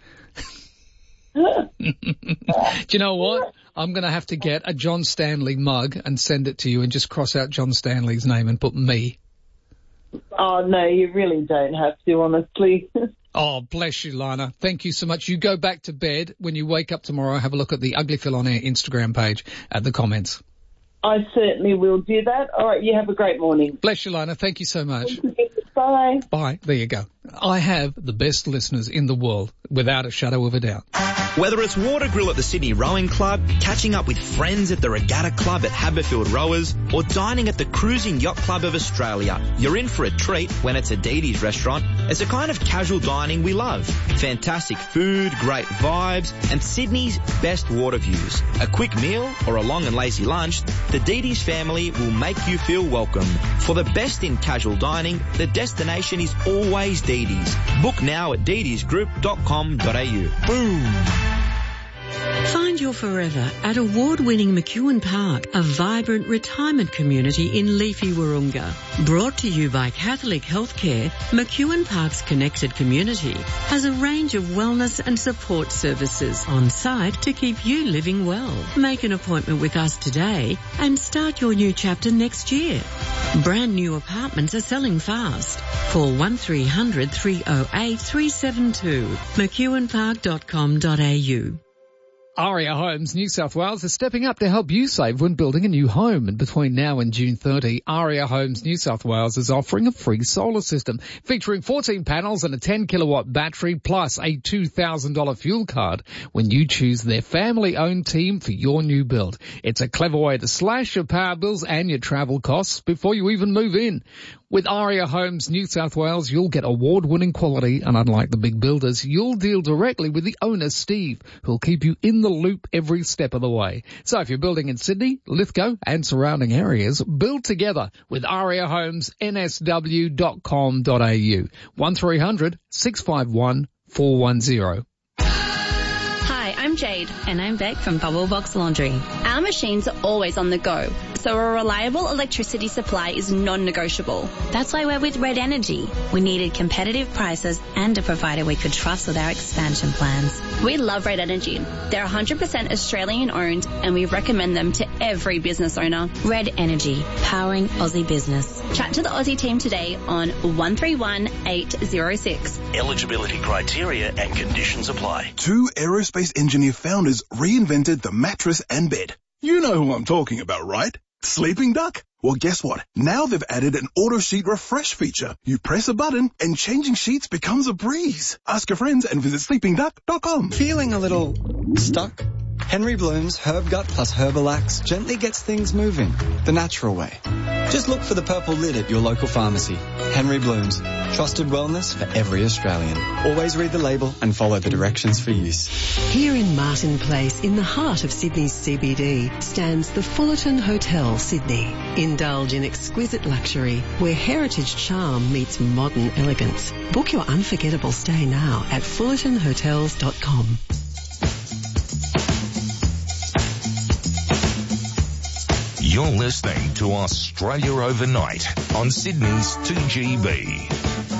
[SPEAKER 1] Do you know what? I'm going to have to get a John Stanley mug and send it to you and just cross out John Stanley's name and put me.
[SPEAKER 19] Oh, no, you really don't have to, honestly.
[SPEAKER 1] Oh, bless you, Lana. Thank you so much. You go back to bed. When you wake up tomorrow, have a look at the Ugly Phil on Air Instagram page at the comments.
[SPEAKER 19] I certainly will do that. All right, you have a great morning.
[SPEAKER 1] Bless you, Lana. Thank you so much.
[SPEAKER 19] Bye.
[SPEAKER 1] Bye. There you go. I have the best listeners in the world, without a shadow of a doubt.
[SPEAKER 20] Whether it's water grill at the Sydney Rowing Club, catching up with friends at the Regatta Club at Haberfield Rowers, or dining at the Cruising Yacht Club of Australia, you're in for a treat when it's a Dee Dee's restaurant. It's a kind of casual dining we love. Fantastic food, great vibes, and Sydney's best water views. A quick meal or a long and lazy lunch, the Dee Dee's family will make you feel welcome. For the best in casual dining, the destination is always Dee Dee's. Book now at dee dees group dot com dot a u. Boom!
[SPEAKER 4] Find your forever at award-winning McEwen Park, a vibrant retirement community in leafy Wahroonga. Brought to you by Catholic Healthcare, McEwen Park's connected community has a range of wellness and support services on site to keep you living well. Make an appointment with us today and start your new chapter next year. Brand new apartments are selling fast. Call one three hundred three oh eight three seven two, mcewen park dot com dot a u.
[SPEAKER 1] Aria Homes New South Wales is stepping up to help you save when building a new home. And between now and June thirtieth, Aria Homes New South Wales is offering a free solar system featuring fourteen panels and a ten kilowatt battery plus a two thousand dollars fuel card when you choose their family-owned team for your new build. It's a clever way to slash your power bills and your travel costs before you even move in. With Aria Homes New South Wales, you'll get award-winning quality, and unlike the big builders, you'll deal directly with the owner, Steve, who'll keep you in the loop every step of the way. So if you're building in Sydney, Lithgow and surrounding areas, build together with aria homes n s w dot com dot a u. one three hundred six five one four one zero.
[SPEAKER 21] Hi, I'm Jade. And I'm Beck from Bubble Box Laundry. Our machines are always on the go, so a reliable electricity supply is non-negotiable. That's why we're with Red Energy. We needed competitive prices and a provider we could trust with our expansion plans. We love Red Energy. They're one hundred percent Australian owned and we recommend them to every business owner. Red Energy, powering Aussie business. Chat to the Aussie team today on one three one eight zero six.
[SPEAKER 11] Eligibility criteria and conditions apply.
[SPEAKER 8] Two aerospace engineer founders reinvented the mattress and bed. You know who I'm talking about, right? Sleeping Duck? Well, guess what? Now they've added an auto sheet refresh feature. You press a button and changing sheets becomes a breeze. Ask your friends and visit sleeping duck dot com.
[SPEAKER 22] Feeling a little stuck? Henry Bloom's Herb Gut plus Herbalax gently gets things moving the natural way. Just look for the purple lid at your local pharmacy. Henry Bloom's, trusted wellness for every Australian. Always read the label and follow the directions for use.
[SPEAKER 23] Here in Martin Place, in the heart of Sydney's C B D, stands the Fullerton Hotel, Sydney. Indulge in exquisite luxury, where heritage charm meets modern elegance. Book your unforgettable stay now at fullerton hotels dot com.
[SPEAKER 9] You're listening to Australia Overnight on Sydney's two G B.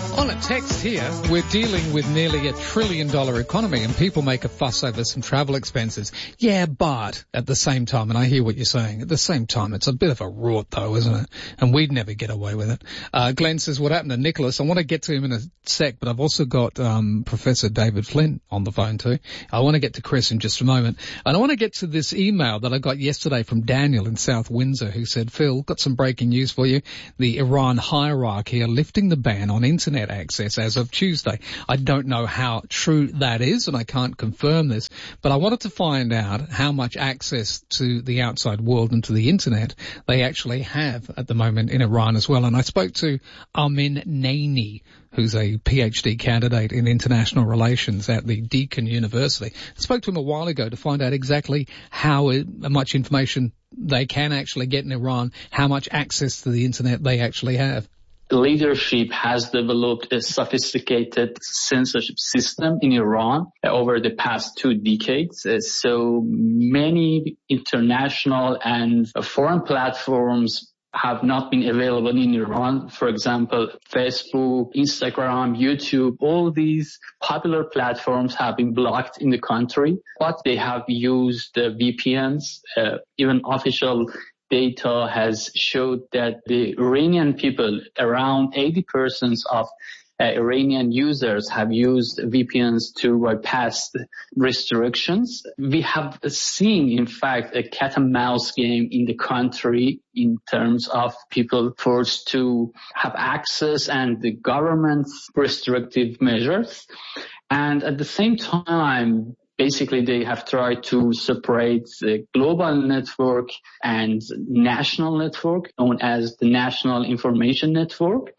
[SPEAKER 1] On a text here, we're dealing with nearly a trillion dollar economy and people make a fuss over some travel expenses. Yeah, but at the same time, and I hear what you're saying, at the same time, it's a bit of a rort though, isn't it? And we'd never get away with it. Uh, Glenn says, what happened to Nicholas? I want to get to him in a sec, but I've also got, um, Professor David Flint on the phone too. I want to get to Chris in just a moment. And I want to get to this email that I got yesterday from Daniel in South Windsor who said, Phil, got some breaking news for you. The Iran hierarchy are lifting the ban on internet access as of Tuesday. I don't know how true that is, and I can't confirm this, but I wanted to find out how much access to the outside world and to the internet they actually have at the moment in Iran as well. And I spoke to Armin Naini, who's a PhD candidate in international relations at the Deakin University. I spoke to him a while ago to find out exactly how it, much information they can actually get in Iran, how much access to the internet they actually have.
[SPEAKER 2] Leadership has developed a sophisticated censorship system in Iran over the past two decades. So many international and foreign platforms have not been available in Iran. For example, Facebook, Instagram, YouTube, all these popular platforms have been blocked in the country, but they have used uh, V P Ns. Uh, even official data has showed that the Iranian people, around eighty percent of uh, Iranian users have used V P Ns to bypass restrictions. We have seen, in fact, a cat and mouse game in the country in terms of people forced to have access and the government's restrictive measures. And at the same time, basically, they have tried to separate the global network and national network, known as the National Information Network.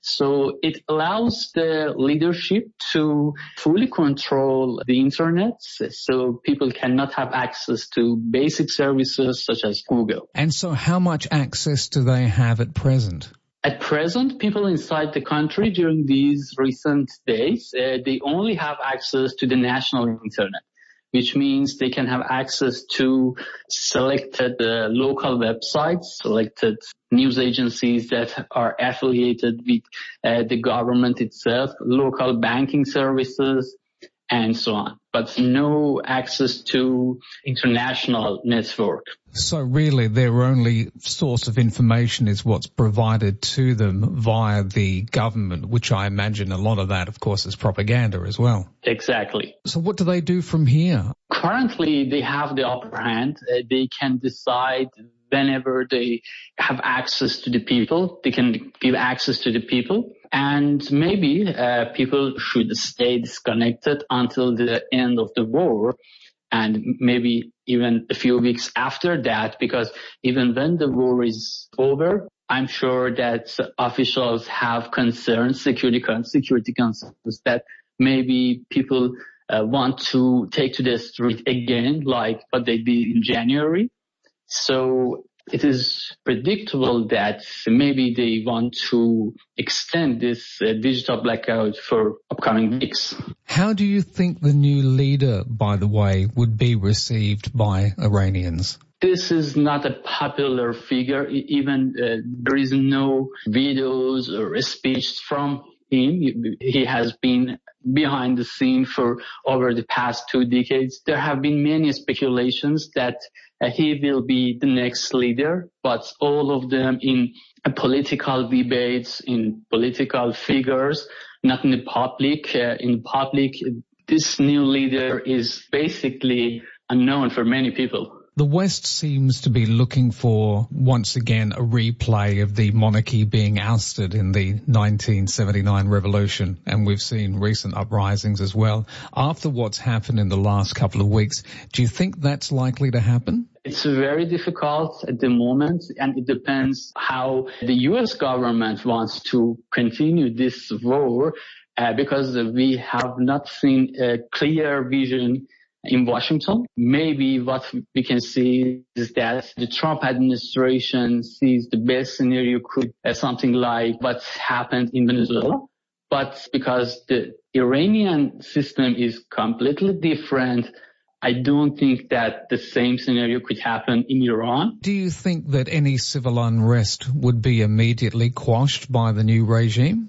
[SPEAKER 2] So it allows the leadership to fully control the internet, so people cannot have access to basic services such as Google.
[SPEAKER 1] And so how much access do they have at present?
[SPEAKER 2] At present, people inside the country during these recent days, uh, they only have access to the national internet, which means they can have access to selected uh, local websites, selected news agencies that are affiliated with uh, the government itself, local banking services, and so on, but no access to international network.
[SPEAKER 1] So really their only source of information is what's provided to them via the government, which I imagine a lot of that, of course, is propaganda as well.
[SPEAKER 2] Exactly.
[SPEAKER 1] So what do they do from here?
[SPEAKER 2] Currently, they have the upper hand. Uh, they can decide whenever they have access to the people, they can give access to the people. And maybe uh, people should stay disconnected until the end of the war, and maybe even a few weeks after that, because even when the war is over, I'm sure that officials have concerns, security, security concerns, that maybe people uh, want to take to the street again, like what they did in January. So it is predictable that maybe they want to extend this uh, digital blackout for upcoming weeks.
[SPEAKER 1] How do you think the new leader, by the way, would be received by Iranians?
[SPEAKER 2] This is not a popular figure. Even uh, there is no videos or speech from him. He has been behind the scene for over the past two decades. There have been many speculations that uh, he will be the next leader, but all of them in uh, political debates, in political figures, not in the public. Uh, in public, this new leader is basically unknown for many people.
[SPEAKER 1] The West seems to be looking for, once again, a replay of the monarchy being ousted in the nineteen seventy-nine revolution, and we've seen recent uprisings as well. After what's happened in the last couple of weeks, do you think that's likely to happen?
[SPEAKER 2] It's very difficult at the moment, and it depends how the U S government wants to continue this war, uh, because we have not seen a clear vision in Washington. Maybe what we can see is that the Trump administration sees the best scenario could be something like what happened in Venezuela. But because the Iranian system is completely different, I don't think that the same scenario could happen in Iran.
[SPEAKER 1] Do you think that any civil unrest would be immediately quashed by the new regime?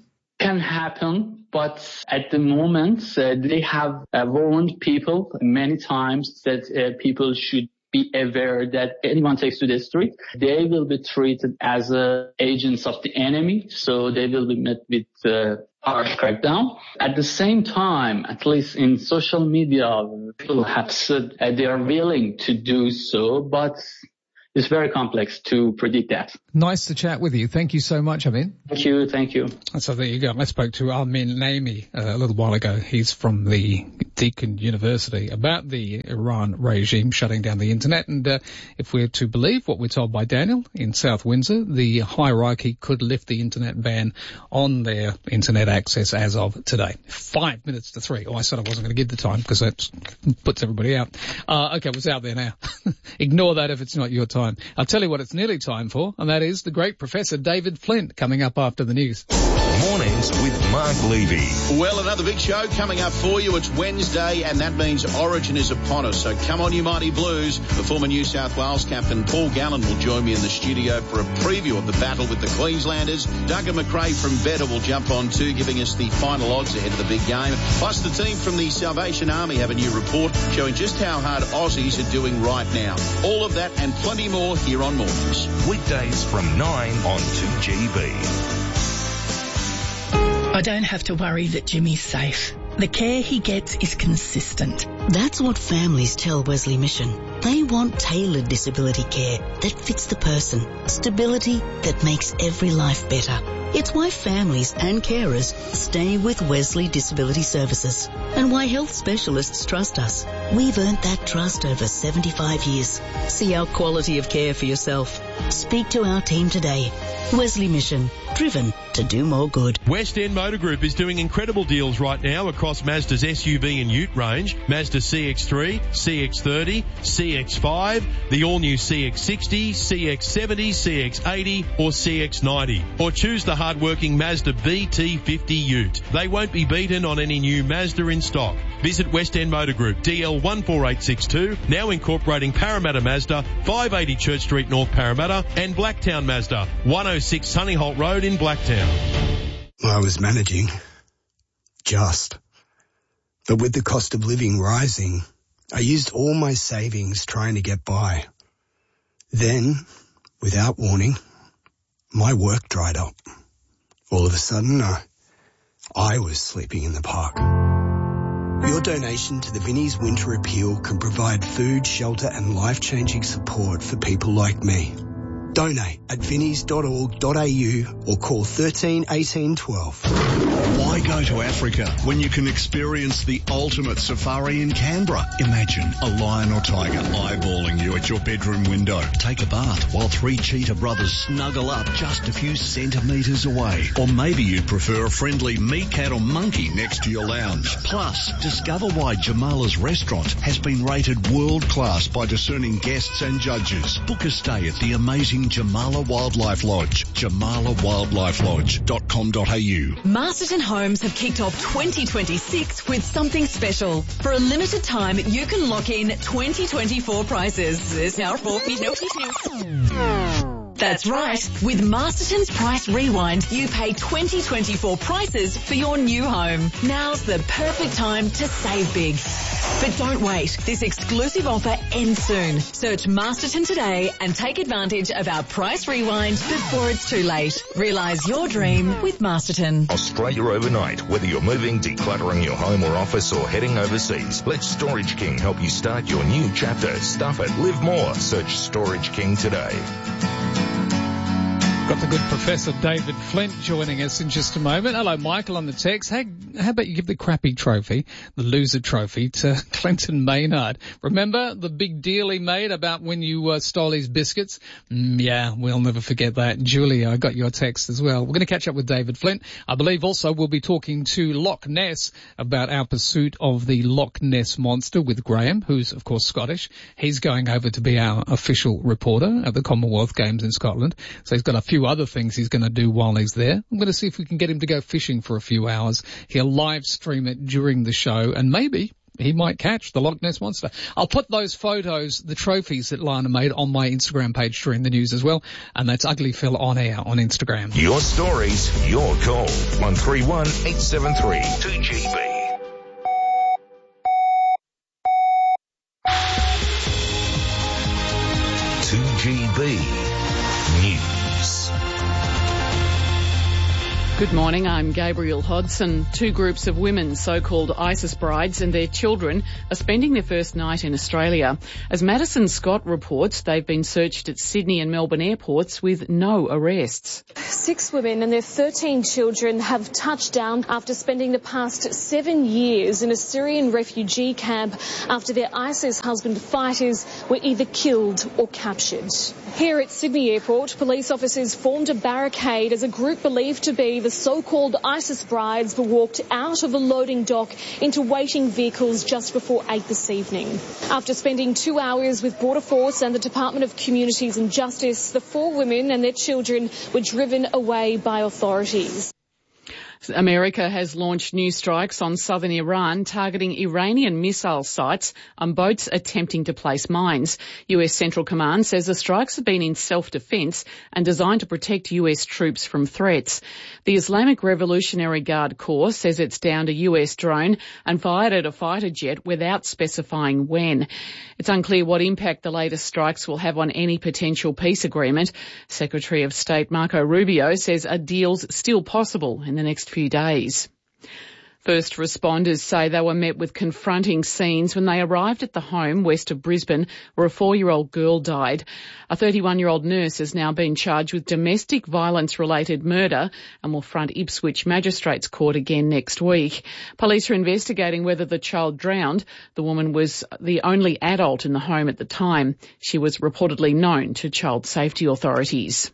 [SPEAKER 2] can happen, but at the moment uh, they have uh, warned people many times that uh, people should be aware that anyone takes to the street, they will be treated as uh, agents of the enemy, so they will be met with uh, harsh crackdown. At the same time, at least in social media, people have said uh, they are willing to do so, but it's very complex to predict that.
[SPEAKER 1] Nice to chat with you. Thank you so much, Amin.
[SPEAKER 2] Thank you. Thank you.
[SPEAKER 1] So there you go. I spoke to Amin Naimi uh, a little while ago. He's from the Deakin University about the Iran regime shutting down the internet. And uh, if we're to believe what we're told by Daniel in South Windsor, the hierarchy could lift the internet ban on their internet access as of today. Five minutes to three. Oh, I said I wasn't going to give the time because that puts everybody out. Uh, okay, what's out there now? Ignore that if it's not your time. I'll tell you what it's nearly time for, and that is the great Professor David Flint coming up after the news.
[SPEAKER 9] Mornings with Mark Levy.
[SPEAKER 3] Well, another big show coming up for you. It's Wednesday, and that means Origin is upon us. So come on, you mighty Blues. The former New South Wales captain Paul Gallen will join me in the studio for a preview of the battle with the Queenslanders. Duncan McRae from Better will jump on too, giving us the final odds ahead of the big game. Plus, the team from the Salvation Army have a new report showing just how hard Aussies are doing right now. All of that and plenty more here on Mornings.
[SPEAKER 9] Weekdays from nine on two G B.
[SPEAKER 14] I don't have to worry that Jimmy's safe. The care he gets is consistent.
[SPEAKER 15] That's what families tell Wesley Mission. They want tailored disability care that fits the person. Stability that makes every life better. It's why families and carers stay with Wesley Disability Services and why health specialists trust us. We've earned that trust over seventy-five years. See our quality of care for yourself. Speak to our team today. Wesley Mission, driven to do more good.
[SPEAKER 5] West End Motor Group is doing incredible deals right now across Mazda's S U V and Ute range. Mazda C X three, C X thirty, C X five, the all-new C X sixty, C X seventy, C X eighty or C X ninety. Or choose the hard-working Mazda B T fifty Ute. They won't be beaten on any new Mazda in stock. Visit West End Motor Group, D L one four eight six two, now incorporating Parramatta Mazda, five eighty Church Street, North Parramatta, and Blacktown Mazda, one oh six Sunnyholt Road in Blacktown.
[SPEAKER 7] I was managing. Just. But with the cost of living rising, I used all my savings trying to get by. Then, without warning, my work dried up. All of a sudden, uh, I was sleeping in the park. Your donation to the Vinnie's Winter Appeal can provide food, shelter and life-changing support for people like me. Donate at vinnies dot org dot a u or call thirteen eighteen twelve.
[SPEAKER 24] Why go to Africa when you can experience the ultimate safari in Canberra? Imagine a lion or tiger eyeballing you at your bedroom window. Take a bath while three cheetah brothers snuggle up just a few centimetres away. Or maybe you'd prefer a friendly meerkat or monkey next to your lounge. Plus, discover why Jamala's restaurant has been rated world class by discerning guests and judges. Book a stay at the amazing Jamala Wildlife Lodge. jamala wildlife lodge dot com dot a u.
[SPEAKER 10] Masterton Homes have kicked off twenty twenty-six with something special. For a limited time, you can lock in twenty twenty-four prices. There's now four That's right. With Masterton's Price Rewind, you pay twenty twenty-four prices for your new home. Now's the perfect time to save big. But don't wait. This exclusive offer ends soon. Search Masterton today and take advantage of our Price Rewind before it's too late. Realise your dream with Masterton.
[SPEAKER 9] Australia overnight. Whether you're moving, decluttering your home or office or heading overseas, let Storage King help you start your new chapter. Stuff it. Live more. Search Storage King today.
[SPEAKER 1] Got the good Professor David Flint joining us in just a moment. Hello, Michael on the text. How, how about you give the crappy trophy, the loser trophy, to Clinton Maynard? Remember the big deal he made about when you uh, stole his biscuits? Mm, yeah, we'll never forget that. Julia, I got your text as well. We're going to catch up with David Flint. I believe also we'll be talking to Loch Ness about our pursuit of the Loch Ness Monster with Graham, who's, of course, Scottish. He's going over to be our official reporter at the Commonwealth Games in Scotland. So he's got a few other things he's going to do while he's there. I'm going to see if we can get him to go fishing for a few hours. He'll live stream it during the show and maybe he might catch the Loch Ness Monster. I'll put those photos, the trophies that Lana made, on my Instagram page during the news as well, and that's Ugly Phil on air on Instagram.
[SPEAKER 9] Your stories, your call. one three one, eight seven three, two G B. two G B News.
[SPEAKER 6] Good morning, I'm Gabrielle Hodson. Two groups of women, so-called ISIS brides, and their children are spending their first night in Australia. As Madison Scott reports, they've been searched at Sydney and Melbourne airports with no arrests.
[SPEAKER 12] Six women and their thirteen children have touched down after spending the past seven years in a Syrian refugee camp after their ISIS husband fighters were either killed or captured. Here at Sydney Airport, police officers formed a barricade as a group believed to be the so-called ISIS brides were walked out of a loading dock into waiting vehicles just before eight this evening. After spending two hours with Border Force and the Department of Communities and Justice, the four women and their children were driven away by authorities.
[SPEAKER 6] America has launched new strikes on southern Iran targeting Iranian missile sites on boats attempting to place mines. U S Central Command says the strikes have been in self-defense and designed to protect U S troops from threats. The Islamic Revolutionary Guard Corps says it's downed a U S drone and fired at a fighter jet without specifying when. It's unclear what impact the latest strikes will have on any potential peace agreement. Secretary of State Marco Rubio says a deal's still possible in the next few days. First responders say they were met with confronting scenes when they arrived at the home west of Brisbane where a four-year-old girl died. A thirty-one-year-old nurse has now been charged with domestic violence-related murder and will front Ipswich Magistrates Court again next week. Police are investigating whether the child drowned. The woman was the only adult in the home at the time. She was reportedly known to child safety authorities.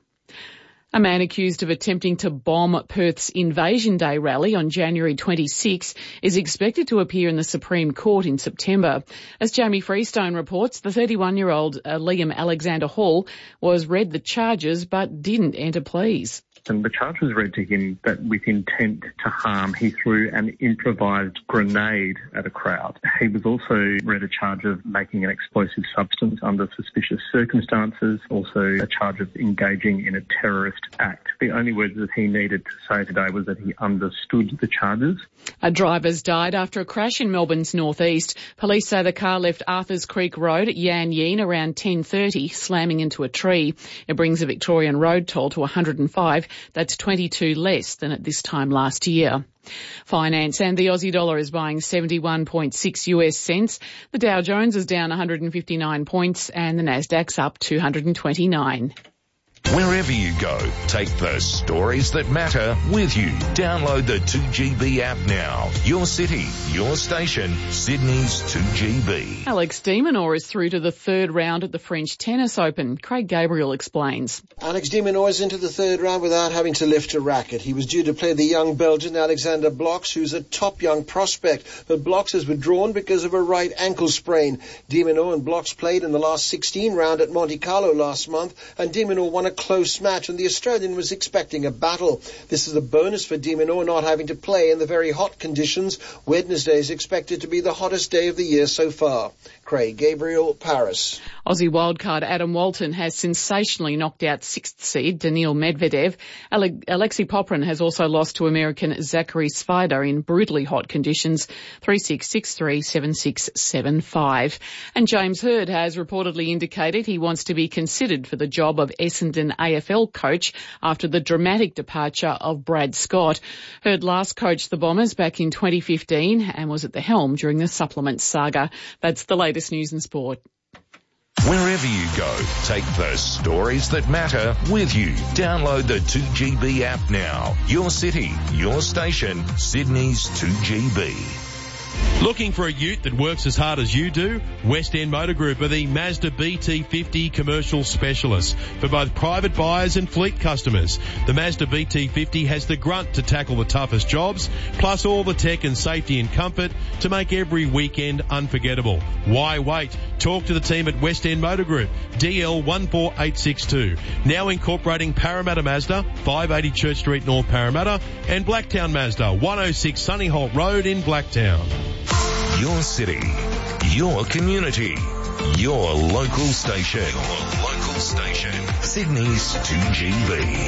[SPEAKER 6] A man accused of attempting to bomb Perth's Invasion Day rally on January twenty-sixth is expected to appear in the Supreme Court in September. As Jamie Freestone reports, the thirty-one-year-old uh, Liam Alexander Hall was read the charges but didn't enter pleas.
[SPEAKER 13] And the charge was read to him that with intent to harm, he threw an improvised grenade at a crowd. He was also read a charge of making an explosive substance under suspicious circumstances, also a charge of engaging in a terrorist act. The only words that he needed to say today was that he understood the charges.
[SPEAKER 6] A driver's died after a crash in Melbourne's northeast. Police say the car left Arthurs Creek Road at Yan Yean around ten thirty, slamming into a tree. It brings the Victorian road toll to one hundred and five. That's twenty-two less than at this time last year. Finance and the Aussie dollar is buying seventy-one point six U S cents. The Dow Jones is down one hundred fifty-nine points and the Nasdaq's up two hundred twenty-nine.
[SPEAKER 9] Wherever you go, take the stories that matter with you. Download the two G B app now. Your city, your station, Sydney's two G B.
[SPEAKER 6] Alex de Minaur is through to the third round at the French Tennis Open. Craig Gabriel explains.
[SPEAKER 16] Alex de Minaur is into the third round without having to lift a racket. He was due to play the young Belgian Alexander Bloks, who's a top young prospect. But Bloks has withdrawn because of a right ankle sprain. De Minaur and Bloks played in the last sixteen round at Monte Carlo last month, and de Minaur won a close match, and the Australian was expecting a battle. This is a bonus for de Minaur not having to play in the very hot conditions. Wednesday is expected to be the hottest day of the year so far. Craig Gabriel, Paris.
[SPEAKER 6] Aussie wildcard Adam Walton has sensationally knocked out sixth seed Daniil Medvedev. Ale- Alexei Poprin has also lost to American Zachary Svider in brutally hot conditions, three six, six three, seven six, seven five. And James Hird has reportedly indicated he wants to be considered for the job of Essendon A F L coach after the dramatic departure of Brad Scott. Hird last coached the Bombers back in twenty fifteen and was at the helm during the supplements saga. That's the latest news and sport.
[SPEAKER 9] Wherever you go, take the stories that matter with you. Download the two G B app now. Your city, your station, Sydney's two G B.
[SPEAKER 5] Looking for a ute that works as hard as you do? West End Motor Group are the Mazda B T fifty commercial specialists for both private buyers and fleet customers. The Mazda B T fifty has the grunt to tackle the toughest jobs, plus all the tech and safety and comfort to make every weekend unforgettable. Why wait? Talk to the team at West End Motor Group, D L one four eight six two. Now incorporating Parramatta Mazda, five eighty Church Street, North Parramatta, and Blacktown Mazda, one oh six Sunnyholt Road in Blacktown.
[SPEAKER 9] your city, your community, your local station. Your local station. Sydney's two G B.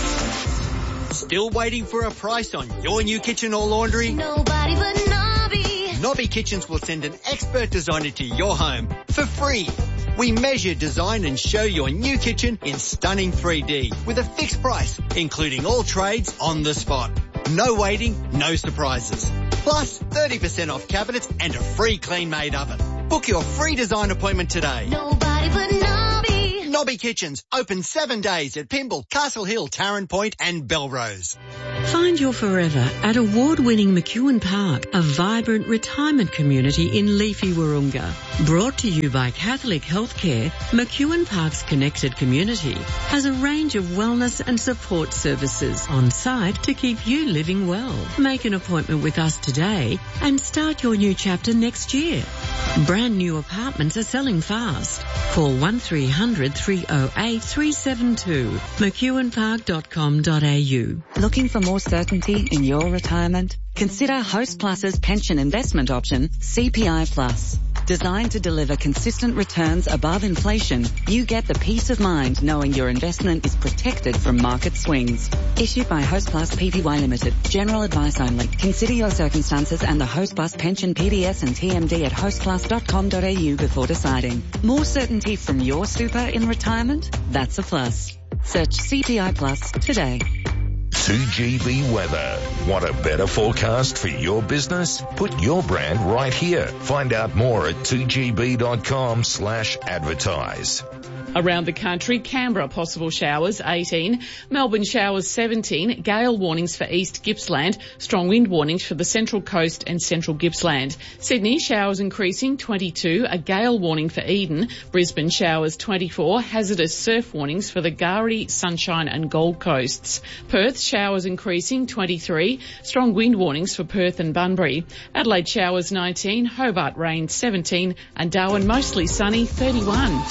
[SPEAKER 17] Still waiting for a price on your new kitchen or laundry?
[SPEAKER 18] Nobody but Nobby.
[SPEAKER 17] Nobby Kitchens will send an expert designer to your home for free. We measure, design and show your new kitchen in stunning three D with a fixed price, including all trades on the spot. No waiting, no surprises. Plus thirty percent off cabinets and a free clean-made oven. Book your free design appointment today.
[SPEAKER 18] Nobody but Nobby.
[SPEAKER 17] Nobby Kitchens, open seven days at Pymble, Castle Hill, Tarrant Point and Belrose.
[SPEAKER 4] Find your forever at award-winning McEwen Park, a vibrant retirement community in leafy Wahroonga. Brought to you by Catholic Healthcare, McEwen Park's connected community has a range of wellness and support services on site to keep you living well. Make an appointment with us today and start your new chapter next year. Brand new apartments are selling fast. Call one three hundred three oh eight three seven two, mcewen park dot com dot a u.
[SPEAKER 19] Looking for more certainty in your retirement? Consider Host Plus's pension investment option, C P I Plus. Designed to deliver consistent returns above inflation, you get the peace of mind knowing your investment is protected from market swings. Issued by Host Plus Pty Limited. General advice only. Consider your circumstances and the Host Plus pension P D S and T M D at host plus dot com dot a u before deciding. More certainty from your super in retirement? That's a plus. Search C P I Plus today.
[SPEAKER 9] two G B weather. Want a better forecast for your business? Put your brand right here. Find out more at two G B dot com slash advertise.
[SPEAKER 6] Around the country, Canberra possible showers eighteen, Melbourne showers seventeen, gale warnings for East Gippsland, strong wind warnings for the Central Coast and Central Gippsland. Sydney showers increasing twenty-two, a gale warning for Eden, Brisbane showers twenty-four, hazardous surf warnings for the Gowrie, Sunshine and Gold Coasts. Perth showers increasing twenty-three, strong wind warnings for Perth and Bunbury. Adelaide showers nineteen, Hobart rain seventeen and Darwin mostly sunny thirty-one.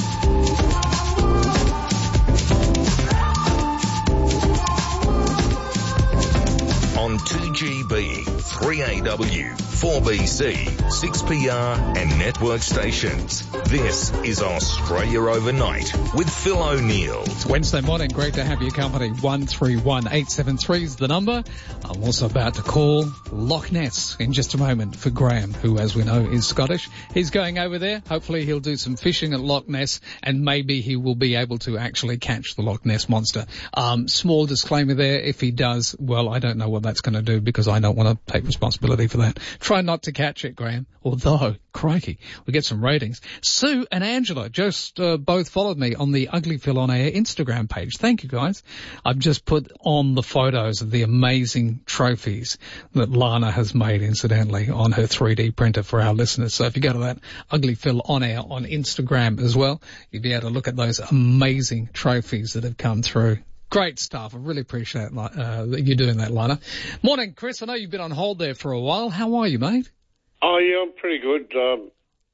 [SPEAKER 9] On two G B, three A W, four B C, six P R and network stations. This is Australia Overnight with Phil O'Neill.
[SPEAKER 1] It's Wednesday morning. Great to have your company. one three one eight seven three is the number. I'm also about to call Loch Ness in just a moment for Graham, who, as we know, is Scottish. He's going over there. Hopefully he'll do some fishing at Loch Ness and maybe he will be able to actually catch the Loch Ness monster. Um, small disclaimer there. If he does, well, I don't know what that's going to do because I don't want to take responsibility for that. Try not to catch it, Graham. Although, crikey, we get some ratings. Sue and Angela just uh, both followed me on the Ugly Phil On Air Instagram page. Thank you, guys. I've just put on the photos of the amazing trophies that Lana has made, incidentally, on her three D printer for our listeners. So if you go to that Ugly Phil On Air on Instagram as well, you'll be able to look at those amazing trophies that have come through. Great stuff. I really appreciate uh, you doing that, Lana. Morning, Chris. I know you've been on hold there for a while. How are you, mate?
[SPEAKER 20] Oh, yeah, I'm pretty good, um,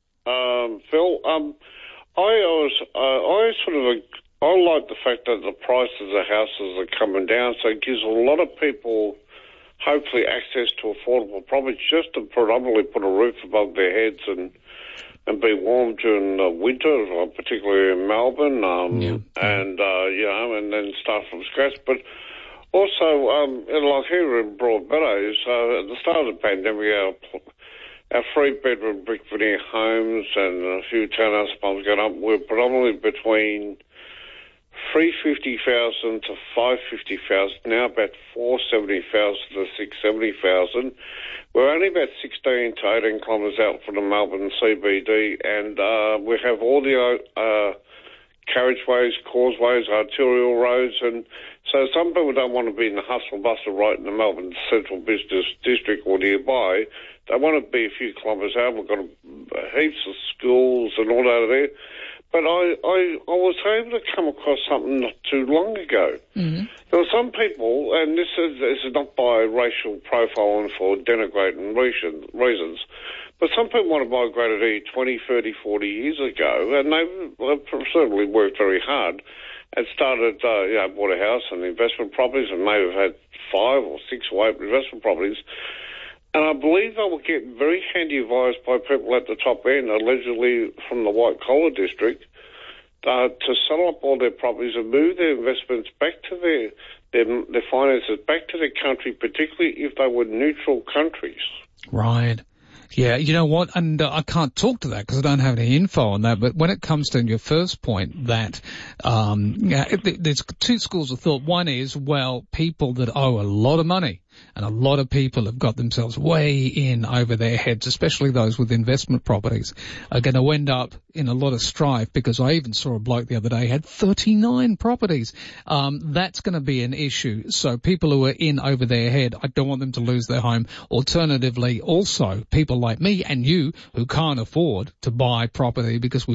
[SPEAKER 20] um, Phil. Um, I was, uh, I sort of, I like the fact that the prices of houses are coming down, so it gives a lot of people, hopefully, access to affordable properties just to predominantly put a roof above their heads and and be warm during the winter, particularly in Melbourne, um, yeah. and, uh, you know, and then start from scratch. But also, um, like here in Broadmeadows, uh, at the start of the pandemic, our, our three-bedroom brick veneer homes and a few townhouse homes going up were predominantly between three hundred fifty thousand to five hundred fifty thousand, now about four hundred seventy thousand to six hundred seventy thousand. We're only about sixteen to eighteen kilometres out from the Melbourne C B D, and uh, we have all the uh, carriageways, causeways, arterial roads, and so some people don't want to be in the hustle and bustle right in the Melbourne Central Business District or nearby. They want to be a few kilometres out. We've got heaps of schools and all out of there. But I, I, I was able to come across something not too long ago. Mm-hmm. There were some people, and this is, this is not by racial profiling for denigrating reason, reasons, but some people might have migrated here twenty, thirty, forty years ago, and they've certainly worked very hard and started, uh, you know, bought a house and investment properties and may have had five or six or eight investment properties. And I believe they will get very handy advice by people at the top end, allegedly from the white-collar district, uh, to sell up all their properties and move their investments back to their, their, their finances back to their country, particularly if they were neutral countries.
[SPEAKER 1] Right. Yeah, you know what, and uh, I can't talk to that because I don't have any info on that, but when it comes to your first point that um, yeah, it, there's two schools of thought. One is, well, people that owe a lot of money, and a lot of people have got themselves way in over their heads, especially those with investment properties, are going to end up in a lot of strife, because I even saw a bloke the other day had thirty-nine properties. Um, that's going to be an issue. So people who are in over their head, I don't want them to lose their home. Alternatively, also, people like me and you who can't afford to buy property because we